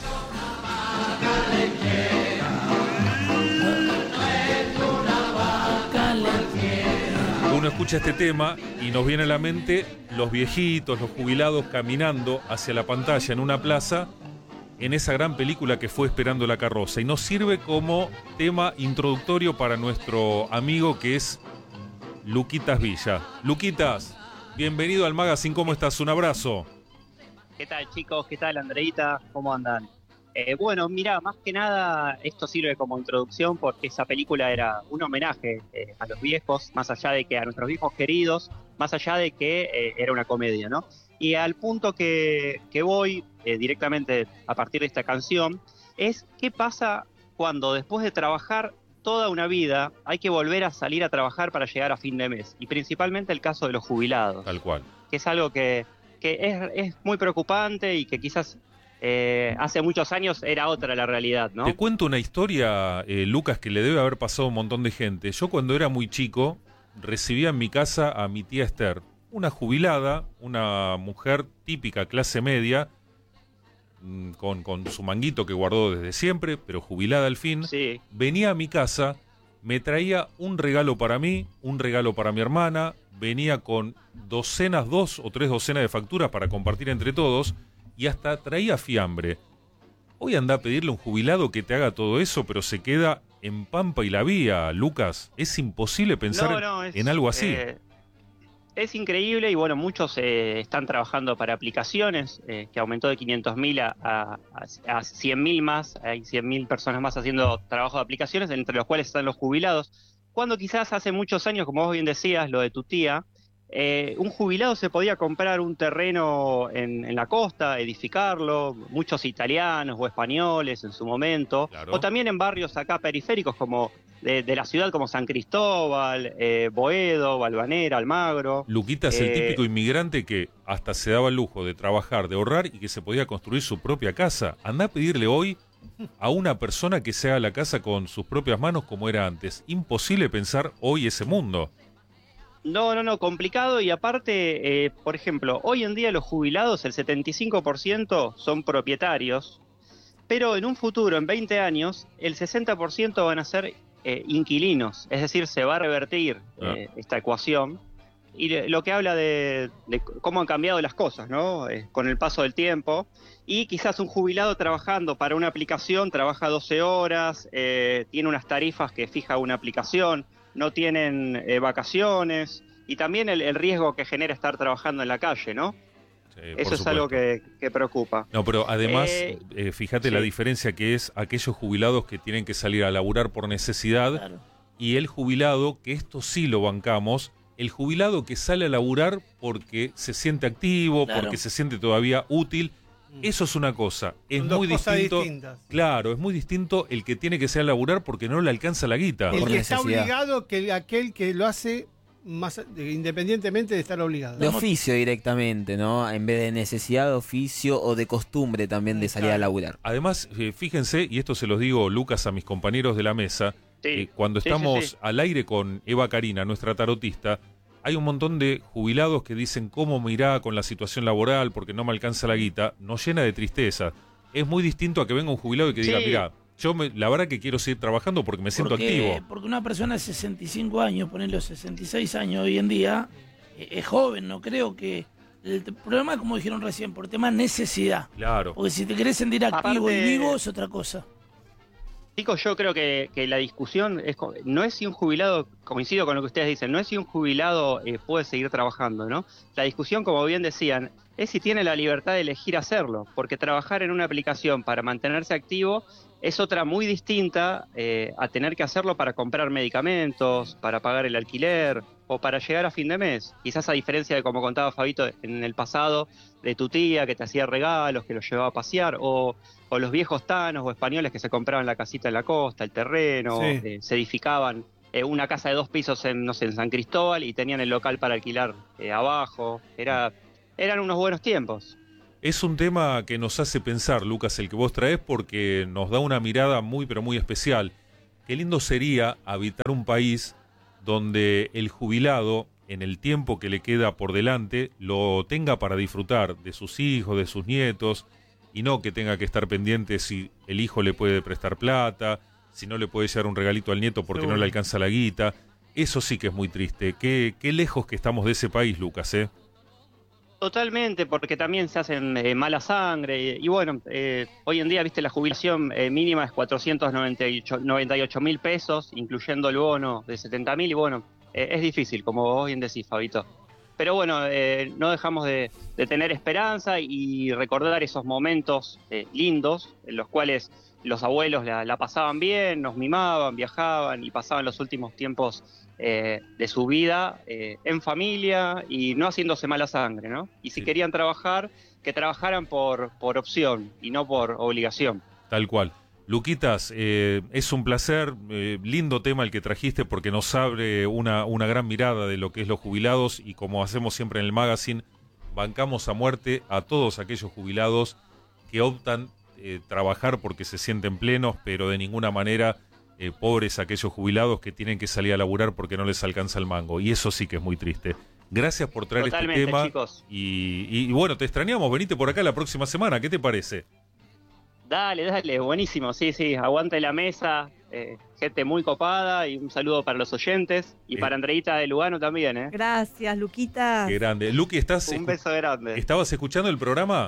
Speaker 2: Uno escucha este tema y nos viene a la mente los viejitos, los jubilados caminando hacia la pantalla en una plaza en esa gran película que fue Esperando la Carroza, y nos sirve como tema introductorio para nuestro amigo que es Luquitas Villa. Luquitas, bienvenido al Magazine, ¿cómo estás? Un abrazo.
Speaker 16: ¿Qué tal, chicos? ¿Qué tal, Andreita? ¿Cómo andan? Eh, bueno, mira, más que nada esto sirve como introducción porque esa película era un homenaje eh, a los viejos, más allá de que a nuestros viejos queridos, más allá de que eh, era una comedia, ¿no? Y al punto que, que voy eh, directamente a partir de esta canción es qué pasa cuando después de trabajar toda una vida hay que volver a salir a trabajar para llegar a fin de mes, y principalmente el caso de los jubilados.
Speaker 2: Tal cual.
Speaker 16: Que es algo que, que es, es muy preocupante y que quizás eh, hace muchos años era otra la realidad, ¿no?
Speaker 2: Te cuento una historia, eh, Lucas, que le debe haber pasado a un montón de gente. Yo cuando era muy chico recibía en mi casa a mi tía Esther, una jubilada, una mujer típica, clase media, con, con su manguito que guardó desde siempre, pero jubilada al fin.
Speaker 16: Sí.
Speaker 2: Venía a mi casa, me traía un regalo para mí, un regalo para mi hermana, venía con docenas, dos o tres docenas de facturas para compartir entre todos, y hasta traía fiambre. Hoy anda a pedirle a un jubilado que te haga todo eso, pero se queda en Pampa y la Vía, Lucas. Es imposible pensar
Speaker 16: No, no, es,
Speaker 2: en algo así.
Speaker 16: eh, es increíble y bueno, muchos eh, están trabajando para aplicaciones, eh, que aumentó de quinientos mil a, a, a cien mil más, hay cien mil personas más haciendo trabajo de aplicaciones, entre los cuales están los jubilados. Cuando quizás hace muchos años, como vos bien decías, lo de tu tía, eh, un jubilado se podía comprar un terreno en, en la costa, edificarlo, muchos italianos o españoles en su momento,
Speaker 2: Claro.
Speaker 16: o también en barrios acá periféricos como de, de la ciudad como San Cristóbal, eh, Boedo, Valvanera, Almagro.
Speaker 2: Luquita es el
Speaker 16: Eh,
Speaker 2: típico inmigrante que hasta se daba el lujo de trabajar, de ahorrar y que se podía construir su propia casa. Andá a pedirle hoy a una persona que se haga la casa con sus propias manos como era antes. Imposible pensar hoy ese mundo.
Speaker 16: No, no, no, complicado y aparte, eh, por ejemplo, hoy en día los jubilados, el setenta y cinco por ciento son propietarios, pero en un futuro, en veinte años, el sesenta por ciento van a ser eh, inquilinos, es decir, se va a revertir eh, esta ecuación y le- lo que habla de, de cómo han cambiado las cosas, ¿no? Eh, con el paso del tiempo, y quizás un jubilado trabajando para una aplicación trabaja doce horas, eh, tiene unas tarifas que fija una aplicación, no tienen eh, vacaciones y también el, el riesgo que genera estar trabajando en la calle, ¿no?
Speaker 2: Sí, por
Speaker 16: Eso es
Speaker 2: supuesto.
Speaker 16: algo que, que preocupa.
Speaker 2: No, pero además,
Speaker 16: Eh,
Speaker 2: eh, fíjate
Speaker 16: sí.
Speaker 2: la diferencia que es aquellos jubilados que tienen que salir a laburar por necesidad y el jubilado, que esto sí lo bancamos, el jubilado que sale a laburar porque se siente activo,
Speaker 11: Claro.
Speaker 2: porque se siente todavía útil. Eso es una cosa, es
Speaker 11: Son dos
Speaker 2: muy
Speaker 11: cosas
Speaker 2: distinto.
Speaker 11: distintas.
Speaker 2: Claro, es muy distinto el que tiene que salir a laburar porque no le alcanza la guita.
Speaker 11: El que está obligado que aquel que lo hace más independientemente de estar obligado.
Speaker 4: De oficio directamente, ¿no? En vez de necesidad de oficio o de costumbre también de salir a laburar.
Speaker 2: Además, eh, fíjense, y esto se los digo, Lucas, a mis compañeros de la mesa, eh, cuando
Speaker 16: sí,
Speaker 2: estamos
Speaker 16: sí, sí.
Speaker 2: al aire con Eva Karina, nuestra tarotista, hay un montón de jubilados que dicen cómo me irá con la situación laboral porque no me alcanza la guita, nos llena de tristeza. Es muy distinto a que venga un jubilado y que diga,
Speaker 5: Sí.
Speaker 2: mira, yo me- la verdad que quiero seguir trabajando porque me siento
Speaker 5: porque,
Speaker 2: activo.
Speaker 5: Porque una persona de sesenta y cinco años, ponerle sesenta y seis años hoy en día, eh, es joven, no creo que... El t- problema, como dijeron recién, por tema necesidad.
Speaker 2: Claro.
Speaker 5: Porque si te querés sentir activo
Speaker 16: Aparte-
Speaker 5: y vivo es otra cosa.
Speaker 16: Chicos, yo creo que, que la discusión es co- no es si un jubilado, coincido con lo que ustedes dicen, no es si un jubilado eh, puede seguir trabajando, ¿no? La discusión, como bien decían, es si tiene la libertad de elegir hacerlo, porque trabajar en una aplicación para mantenerse activo es otra muy distinta eh, a tener que hacerlo para comprar medicamentos, para pagar el alquiler o para llegar a fin de mes. Quizás a diferencia de como contaba Fabito en el pasado, de tu tía que te hacía regalos, que los llevaba a pasear, o, o los viejos tanos o españoles que se compraban la casita en la costa, el terreno,
Speaker 11: Sí.
Speaker 16: eh, se edificaban eh, una casa de dos pisos en, no sé, en San Cristóbal y tenían el local para alquilar eh, abajo. Era, eran unos buenos tiempos.
Speaker 2: Es un tema que nos hace pensar, Lucas, el que vos traes, porque nos da una mirada muy, pero muy especial. Qué lindo sería habitar un país donde el jubilado, en el tiempo que le queda por delante, lo tenga para disfrutar de sus hijos, de sus nietos, y no que tenga que estar pendiente si el hijo le puede prestar plata, si no le puede llevar un regalito al nieto porque no le alcanza la guita. Eso sí que es muy triste. Qué, qué lejos que estamos de ese país, Lucas, ¿eh?
Speaker 16: Totalmente, porque también se hacen eh, mala sangre y, y bueno, eh, hoy en día, viste, la jubilación eh, mínima es cuatrocientos noventa y ocho mil pesos, incluyendo el bono de setenta mil y bueno, eh, es difícil, como vos bien decís, Fabito. Pero bueno, eh, no dejamos de, de tener esperanza y recordar esos momentos eh, lindos en los cuales los abuelos la, la pasaban bien, nos mimaban, viajaban y pasaban los últimos tiempos eh, de su vida eh, en familia y no haciéndose mala sangre, ¿no? Y si
Speaker 2: Sí.
Speaker 16: querían trabajar, que trabajaran por, por opción y no por obligación.
Speaker 2: Tal cual. Luquitas, eh, es un placer, eh, lindo tema el que trajiste porque nos abre una, una gran mirada de lo que es los jubilados y como hacemos siempre en el magazine, bancamos a muerte a todos aquellos jubilados que optan eh, trabajar porque se sienten plenos, pero de ninguna manera eh, pobres aquellos jubilados que tienen que salir a laburar porque no les alcanza el mango. Y eso sí que es muy triste. Gracias por traer
Speaker 16: Totalmente,
Speaker 2: este tema.
Speaker 16: chicos.
Speaker 2: Y, y, y bueno, te extrañamos, venite por acá la próxima semana, ¿qué te parece?
Speaker 16: Dale, dale, buenísimo, sí, sí, aguante la mesa, eh, gente muy copada y un saludo para los oyentes y
Speaker 2: Eh.
Speaker 16: para Andreita de Lugano también, ¿eh?
Speaker 6: Gracias, Luquita.
Speaker 2: Qué grande. Luqui, ¿estás
Speaker 16: Un
Speaker 2: escu-
Speaker 16: beso grande.
Speaker 2: ¿estabas escuchando el programa?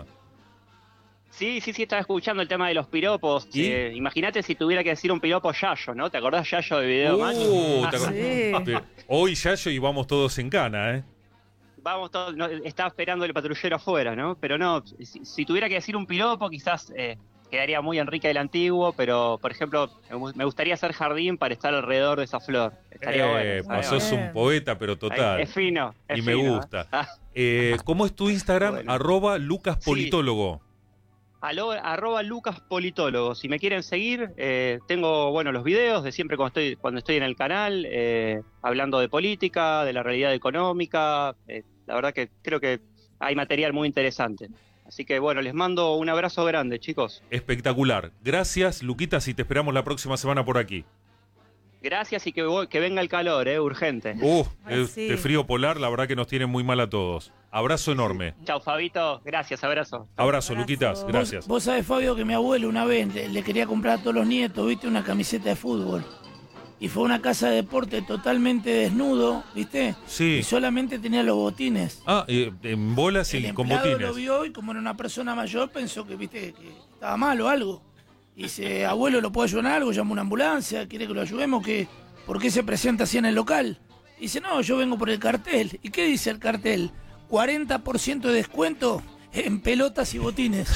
Speaker 16: Sí, sí, sí, estaba escuchando el tema de los piropos.
Speaker 2: ¿Y?
Speaker 16: Eh, Imagínate si tuviera que decir un piropo Yayo, ¿no? ¿Te acordás Yayo de Video
Speaker 2: Uh,
Speaker 16: Macho?
Speaker 2: ¿te acordás?
Speaker 6: Sí.
Speaker 2: Pero hoy Yayo y vamos todos en cana, ¿eh?
Speaker 16: Vamos todos, no, estaba esperando el patrullero afuera, ¿no? Pero no, si, si tuviera que decir un piropo, quizás eh, quedaría muy Enrique del Antiguo, pero, por ejemplo, me gu- me gustaría hacer jardín para estar alrededor de esa flor. Estaría bueno.
Speaker 2: Eh,
Speaker 16: estaría
Speaker 2: sos
Speaker 16: bueno.
Speaker 2: un poeta, pero total.
Speaker 16: Es fino, es
Speaker 2: y me
Speaker 16: fino,
Speaker 2: gusta.
Speaker 16: ¿eh?
Speaker 2: Eh, ¿Cómo es tu Instagram?
Speaker 16: Bueno.
Speaker 2: Arroba Lucas
Speaker 16: Sí.
Speaker 2: Politólogo.
Speaker 16: Alo- arroba Lucas Politólogo. Si me quieren seguir, eh, tengo bueno los videos de siempre cuando estoy, cuando estoy en el canal, eh, hablando de política, de la realidad económica. Eh, la verdad que creo que hay material muy interesante. Así que bueno, les mando un abrazo grande, chicos.
Speaker 2: Espectacular. Gracias, Luquitas, y te esperamos la próxima semana por aquí.
Speaker 16: Gracias y que, vo- que venga el calor, eh, urgente.
Speaker 2: Uh,
Speaker 6: Ay,
Speaker 2: el-
Speaker 6: sí.
Speaker 2: de frío polar, la verdad que nos tiene muy mal a todos. Abrazo enorme.
Speaker 16: Chau, Fabito. Gracias, abrazo.
Speaker 2: Abrazo,
Speaker 6: Abrazo.
Speaker 2: Luquitas.
Speaker 6: Vos-
Speaker 2: Gracias.
Speaker 5: Vos sabés, Fabio, que mi abuelo una vez le, le quería comprar a todos los nietos, viste, una camiseta de fútbol. Y fue a una casa de deporte totalmente desnudo, viste.
Speaker 2: Sí.
Speaker 5: Y solamente tenía los botines.
Speaker 2: Ah, eh, en bolas
Speaker 5: El
Speaker 2: y con
Speaker 5: empleado
Speaker 2: botines.
Speaker 5: lo vio y como era una persona mayor pensó que, viste, que estaba mal o algo. Y dice, abuelo, ¿lo puedo ayudar en algo? Llama una ambulancia, ¿quiere que lo ayudemos? ¿Qué? ¿Por qué se presenta así en el local? Dice, no, yo vengo por el cartel. ¿Y qué dice el cartel? cuarenta por ciento de descuento en pelotas y botines.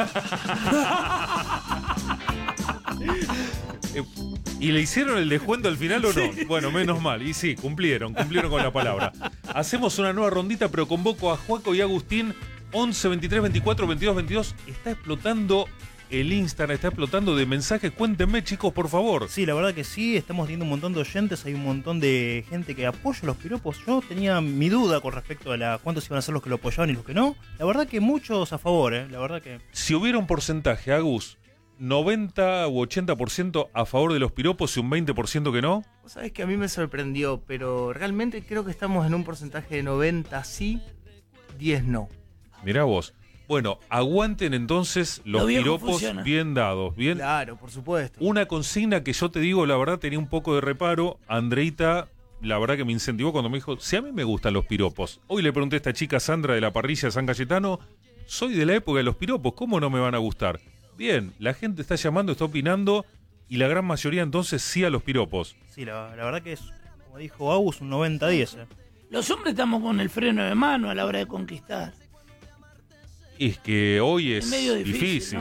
Speaker 2: Eh, ¿Y le hicieron el descuento al final o no? Bueno, menos mal. Y sí, cumplieron, cumplieron con la palabra. Hacemos una nueva rondita, pero convoco a Juaco y Agustín. once, veintitrés, veinticuatro, veintidós, veintidós. Está explotando el Instagram, está explotando de mensajes. Cuéntenme, chicos, por favor.
Speaker 9: Sí, la verdad que sí, estamos teniendo un montón de oyentes, hay un montón de gente que apoya los piropos. Yo tenía mi duda con respecto a la cuántos iban a ser los que lo apoyaban y los que no. La verdad que muchos a favor, ¿eh? La verdad que...
Speaker 2: Si hubiera un porcentaje, Agus, noventa u ochenta por ciento a favor de los piropos y un veinte por ciento que no.
Speaker 8: Vos sabés que a mí me sorprendió, pero realmente creo que estamos en un porcentaje de noventa sí, diez no.
Speaker 2: Mirá vos. Bueno, aguanten entonces los
Speaker 5: Lo viejo
Speaker 2: piropos
Speaker 5: funciona.
Speaker 2: bien dados. Bien.
Speaker 8: Claro, por supuesto.
Speaker 2: Una consigna que yo te digo, la verdad, tenía un poco de reparo. Andreita, la verdad que me incentivó cuando me dijo, si a mí me gustan los piropos. Hoy le pregunté a esta chica Sandra de la parrilla de San Cayetano, soy de la época de los piropos, ¿cómo no me van a gustar? Bien, la gente está llamando, está opinando, y la gran mayoría entonces sí a los piropos.
Speaker 9: Sí, la, la verdad que es, como dijo Agus, un noventa diez. ¿eh?
Speaker 5: Los hombres estamos con el freno de mano a la hora de conquistar.
Speaker 2: Es que hoy es
Speaker 5: Es medio difícil,
Speaker 2: difícil.
Speaker 5: ¿no?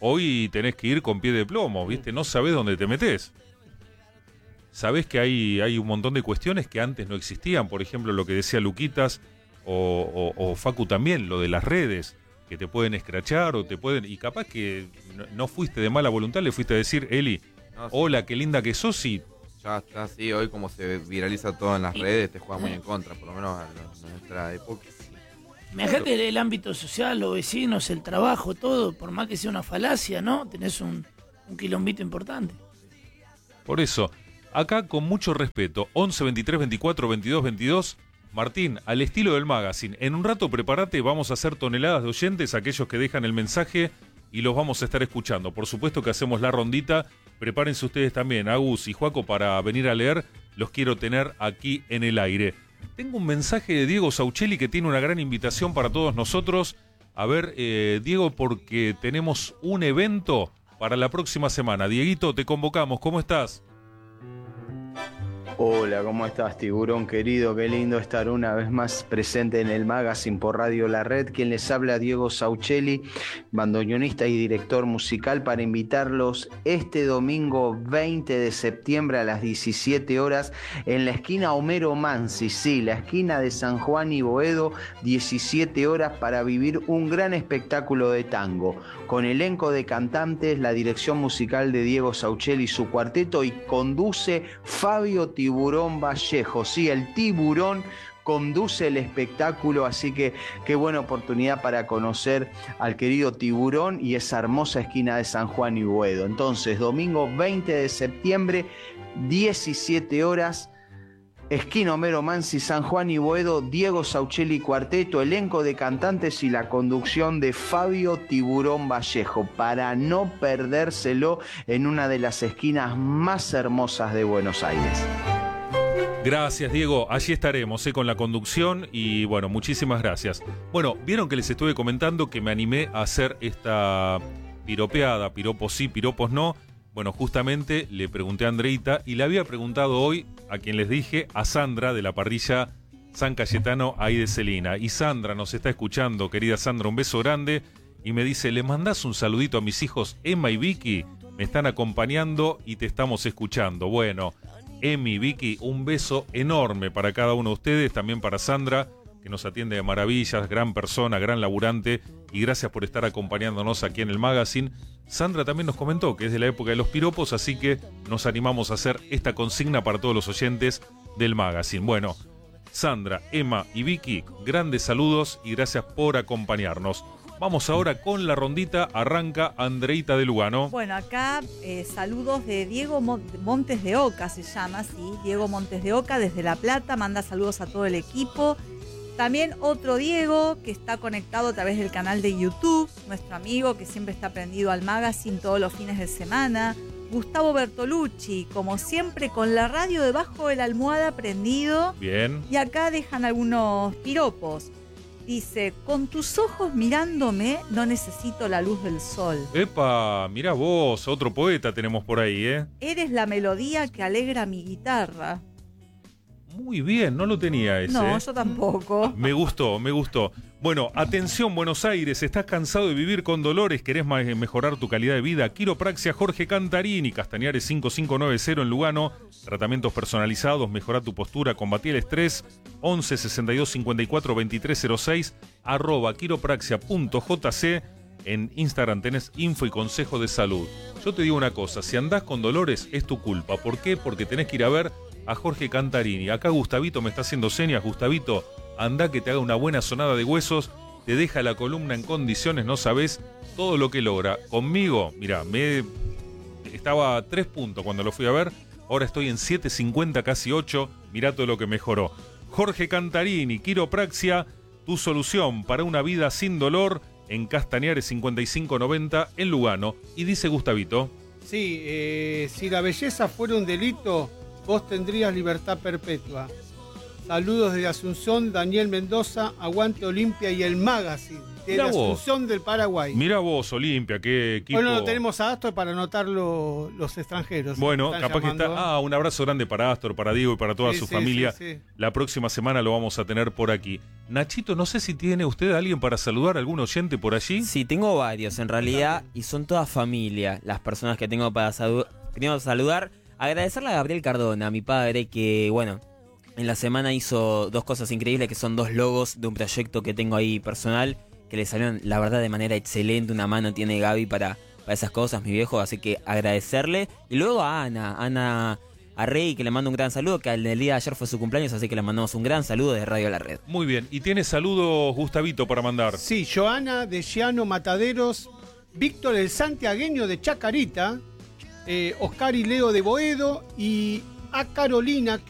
Speaker 2: hoy tenés que ir con pie de plomo, ¿viste? No sabés dónde te metés. Sabés que hay, hay un montón de cuestiones que antes no existían, por ejemplo, lo que decía Luquitas o, o, o Facu también, lo de las redes, que te pueden escrachar o te pueden... Y capaz que no, no fuiste de mala voluntad, le fuiste a decir, Eli, no, sí. Hola, qué linda que sos, y...
Speaker 1: Ya está así, hoy como se viraliza todo en las redes, te juega muy en contra, por lo menos en nuestra época.
Speaker 5: Imagínate el ámbito social, los vecinos, el trabajo, todo, por más que sea una falacia, ¿no? Tenés un, un quilombito importante.
Speaker 2: Por eso, acá con mucho respeto, once, veintitrés, veinticuatro, veintidós, veintidós, Martín, al estilo del magazine, en un rato prepárate, vamos a hacer toneladas de oyentes, aquellos que dejan el mensaje y los vamos a estar escuchando. Por supuesto que hacemos la rondita, prepárense ustedes también, Agus y Juaco, para venir a leer, los quiero tener aquí en el aire. Tengo un mensaje de Diego Sauchelli que tiene una gran invitación para todos nosotros. A ver, eh, Diego, porque tenemos un evento para la próxima semana. Dieguito, te convocamos, ¿cómo estás?
Speaker 17: Hola, ¿cómo estás, Tiburón querido? Qué lindo estar una vez más presente en el Magazine por Radio La Red. Quien les habla, Diego Sauchelli, bandoneonista y director musical, para invitarlos este domingo veinte de septiembre a las diecisiete horas en la esquina Homero Mansi, sí, la esquina de San Juan y Boedo, diecisiete horas, para vivir un gran espectáculo de tango, con elenco de cantantes, la dirección musical de Diego Sauchelli y su cuarteto, y conduce Fabio Tiburón Vallejo, sí, el Tiburón conduce el espectáculo, así que qué buena oportunidad para conocer al querido Tiburón y esa hermosa esquina de San Juan y Boedo. Entonces, domingo veinte de septiembre, diecisiete horas, esquina Homero Mansi, San Juan y Boedo, Diego Sauchelli Cuarteto, elenco de cantantes y la conducción de Fabio Tiburón Vallejo, para no perdérselo en una de las esquinas más hermosas de Buenos Aires.
Speaker 2: Gracias, Diego. Allí estaremos eh, con la conducción y, bueno, muchísimas gracias. Bueno, vieron que les estuve comentando que me animé a hacer esta piropeada, piropos sí, piropos no. Bueno, justamente le pregunté a Andreita y le había preguntado hoy, a quien les dije, a Sandra de la parrilla San Cayetano ahí de Celina. Y Sandra nos está escuchando, querida Sandra, un beso grande. Y me dice, ¿le mandás un saludito a mis hijos Emma y Vicky? Me están acompañando y te estamos escuchando. Bueno, Emi, Vicky, un beso enorme para cada uno de ustedes, también para Sandra, que nos atiende de maravillas, gran persona, gran laburante, y gracias por estar acompañándonos aquí en el Magazine. Sandra también nos comentó que es de la época de los piropos, así que nos animamos a hacer esta consigna para todos los oyentes del Magazine. Bueno, Sandra, Emma y Vicky, grandes saludos y gracias por acompañarnos. Vamos ahora con la rondita, arranca Andreita de Lugano.
Speaker 6: Bueno, acá eh, saludos de Diego Montes de Oca, se llama, sí, Diego Montes de Oca desde La Plata, manda saludos a todo el equipo. También otro Diego que está conectado a través del canal de YouTube, nuestro amigo que siempre está prendido al Magazine todos los fines de semana. Gustavo Bertolucci, como siempre, con la radio debajo de la almohada prendido.
Speaker 2: Bien.
Speaker 6: Y acá dejan algunos piropos. Dice, con tus ojos mirándome, no necesito la luz del sol.
Speaker 2: Epa, mirá vos, otro poeta tenemos por ahí, ¿eh?
Speaker 6: Eres la melodía que alegra mi guitarra.
Speaker 2: Muy bien, no lo tenía ese.
Speaker 6: No,
Speaker 2: ¿eh?
Speaker 6: yo tampoco.
Speaker 2: Me gustó, me gustó. Bueno, atención Buenos Aires, ¿estás cansado de vivir con dolores? ¿Querés mejorar tu calidad de vida? Quiropraxia Jorge Cantarini, Castañares cinco cinco nueve cero en Lugano. Tratamientos personalizados, mejora tu postura, combatí el estrés. once, sesenta y dos, cincuenta y cuatro, veintitrés cero seis, arroba quiropraxia punto jc. En Instagram tenés info y consejo de salud. Yo te digo una cosa, si andás con dolores es tu culpa. ¿Por qué? Porque tenés que ir a ver a Jorge Cantarini. Acá Gustavito me está haciendo señas. Gustavito, anda que te haga una buena sonada de huesos, te deja la columna en condiciones, no sabés todo lo que logra. Conmigo, mirá, me estaba a tres puntos cuando lo fui a ver, ahora estoy en siete cincuenta, casi ocho, mirá todo lo que mejoró. Jorge Cantarini, Quiropraxia, tu solución para una vida sin dolor, en Castañares cincuenta y cinco noventa en Lugano. Y dice Gustavito.
Speaker 11: Sí, eh, si la belleza fuera un delito, vos tendrías libertad perpetua. Saludos desde Asunción, Daniel Mendoza, Aguante Olimpia y el Magazine. De
Speaker 2: Mirá
Speaker 11: la
Speaker 2: vos.
Speaker 11: Asunción del Paraguay.
Speaker 2: Mira vos, Olimpia, qué equipo.
Speaker 11: Bueno, lo tenemos a Astor para anotar lo- los extranjeros.
Speaker 2: Bueno,
Speaker 11: Están
Speaker 2: capaz
Speaker 11: llamando.
Speaker 2: que está. Ah, un abrazo grande para Astor, para Diego y para toda
Speaker 11: Sí,
Speaker 2: su
Speaker 11: sí,
Speaker 2: familia.
Speaker 11: sí, sí.
Speaker 2: La próxima semana lo vamos a tener por aquí. Nachito, no sé si tiene usted a alguien para saludar, algún oyente por allí.
Speaker 4: Sí, tengo varios en realidad y son toda familia las personas que tengo para salu- primero saludar. Agradecerle a Gabriel Cardona, mi padre, que bueno, en la semana hizo dos cosas increíbles que son dos logos de un proyecto que tengo ahí personal que le salieron la verdad de manera excelente. Una mano tiene Gaby para, para esas cosas, mi viejo, así que agradecerle. Y luego a Ana, Ana Arrey, que le mando un gran saludo, que el día de ayer fue su cumpleaños, así que le mandamos un gran saludo de Radio La Red.
Speaker 2: Muy bien, y tiene saludos Gustavito para mandar.
Speaker 11: Sí, Joana de Giano Mataderos, Víctor el Santiagueño de Chacarita, eh, Oscar y Leo de Boedo y a Carolina, que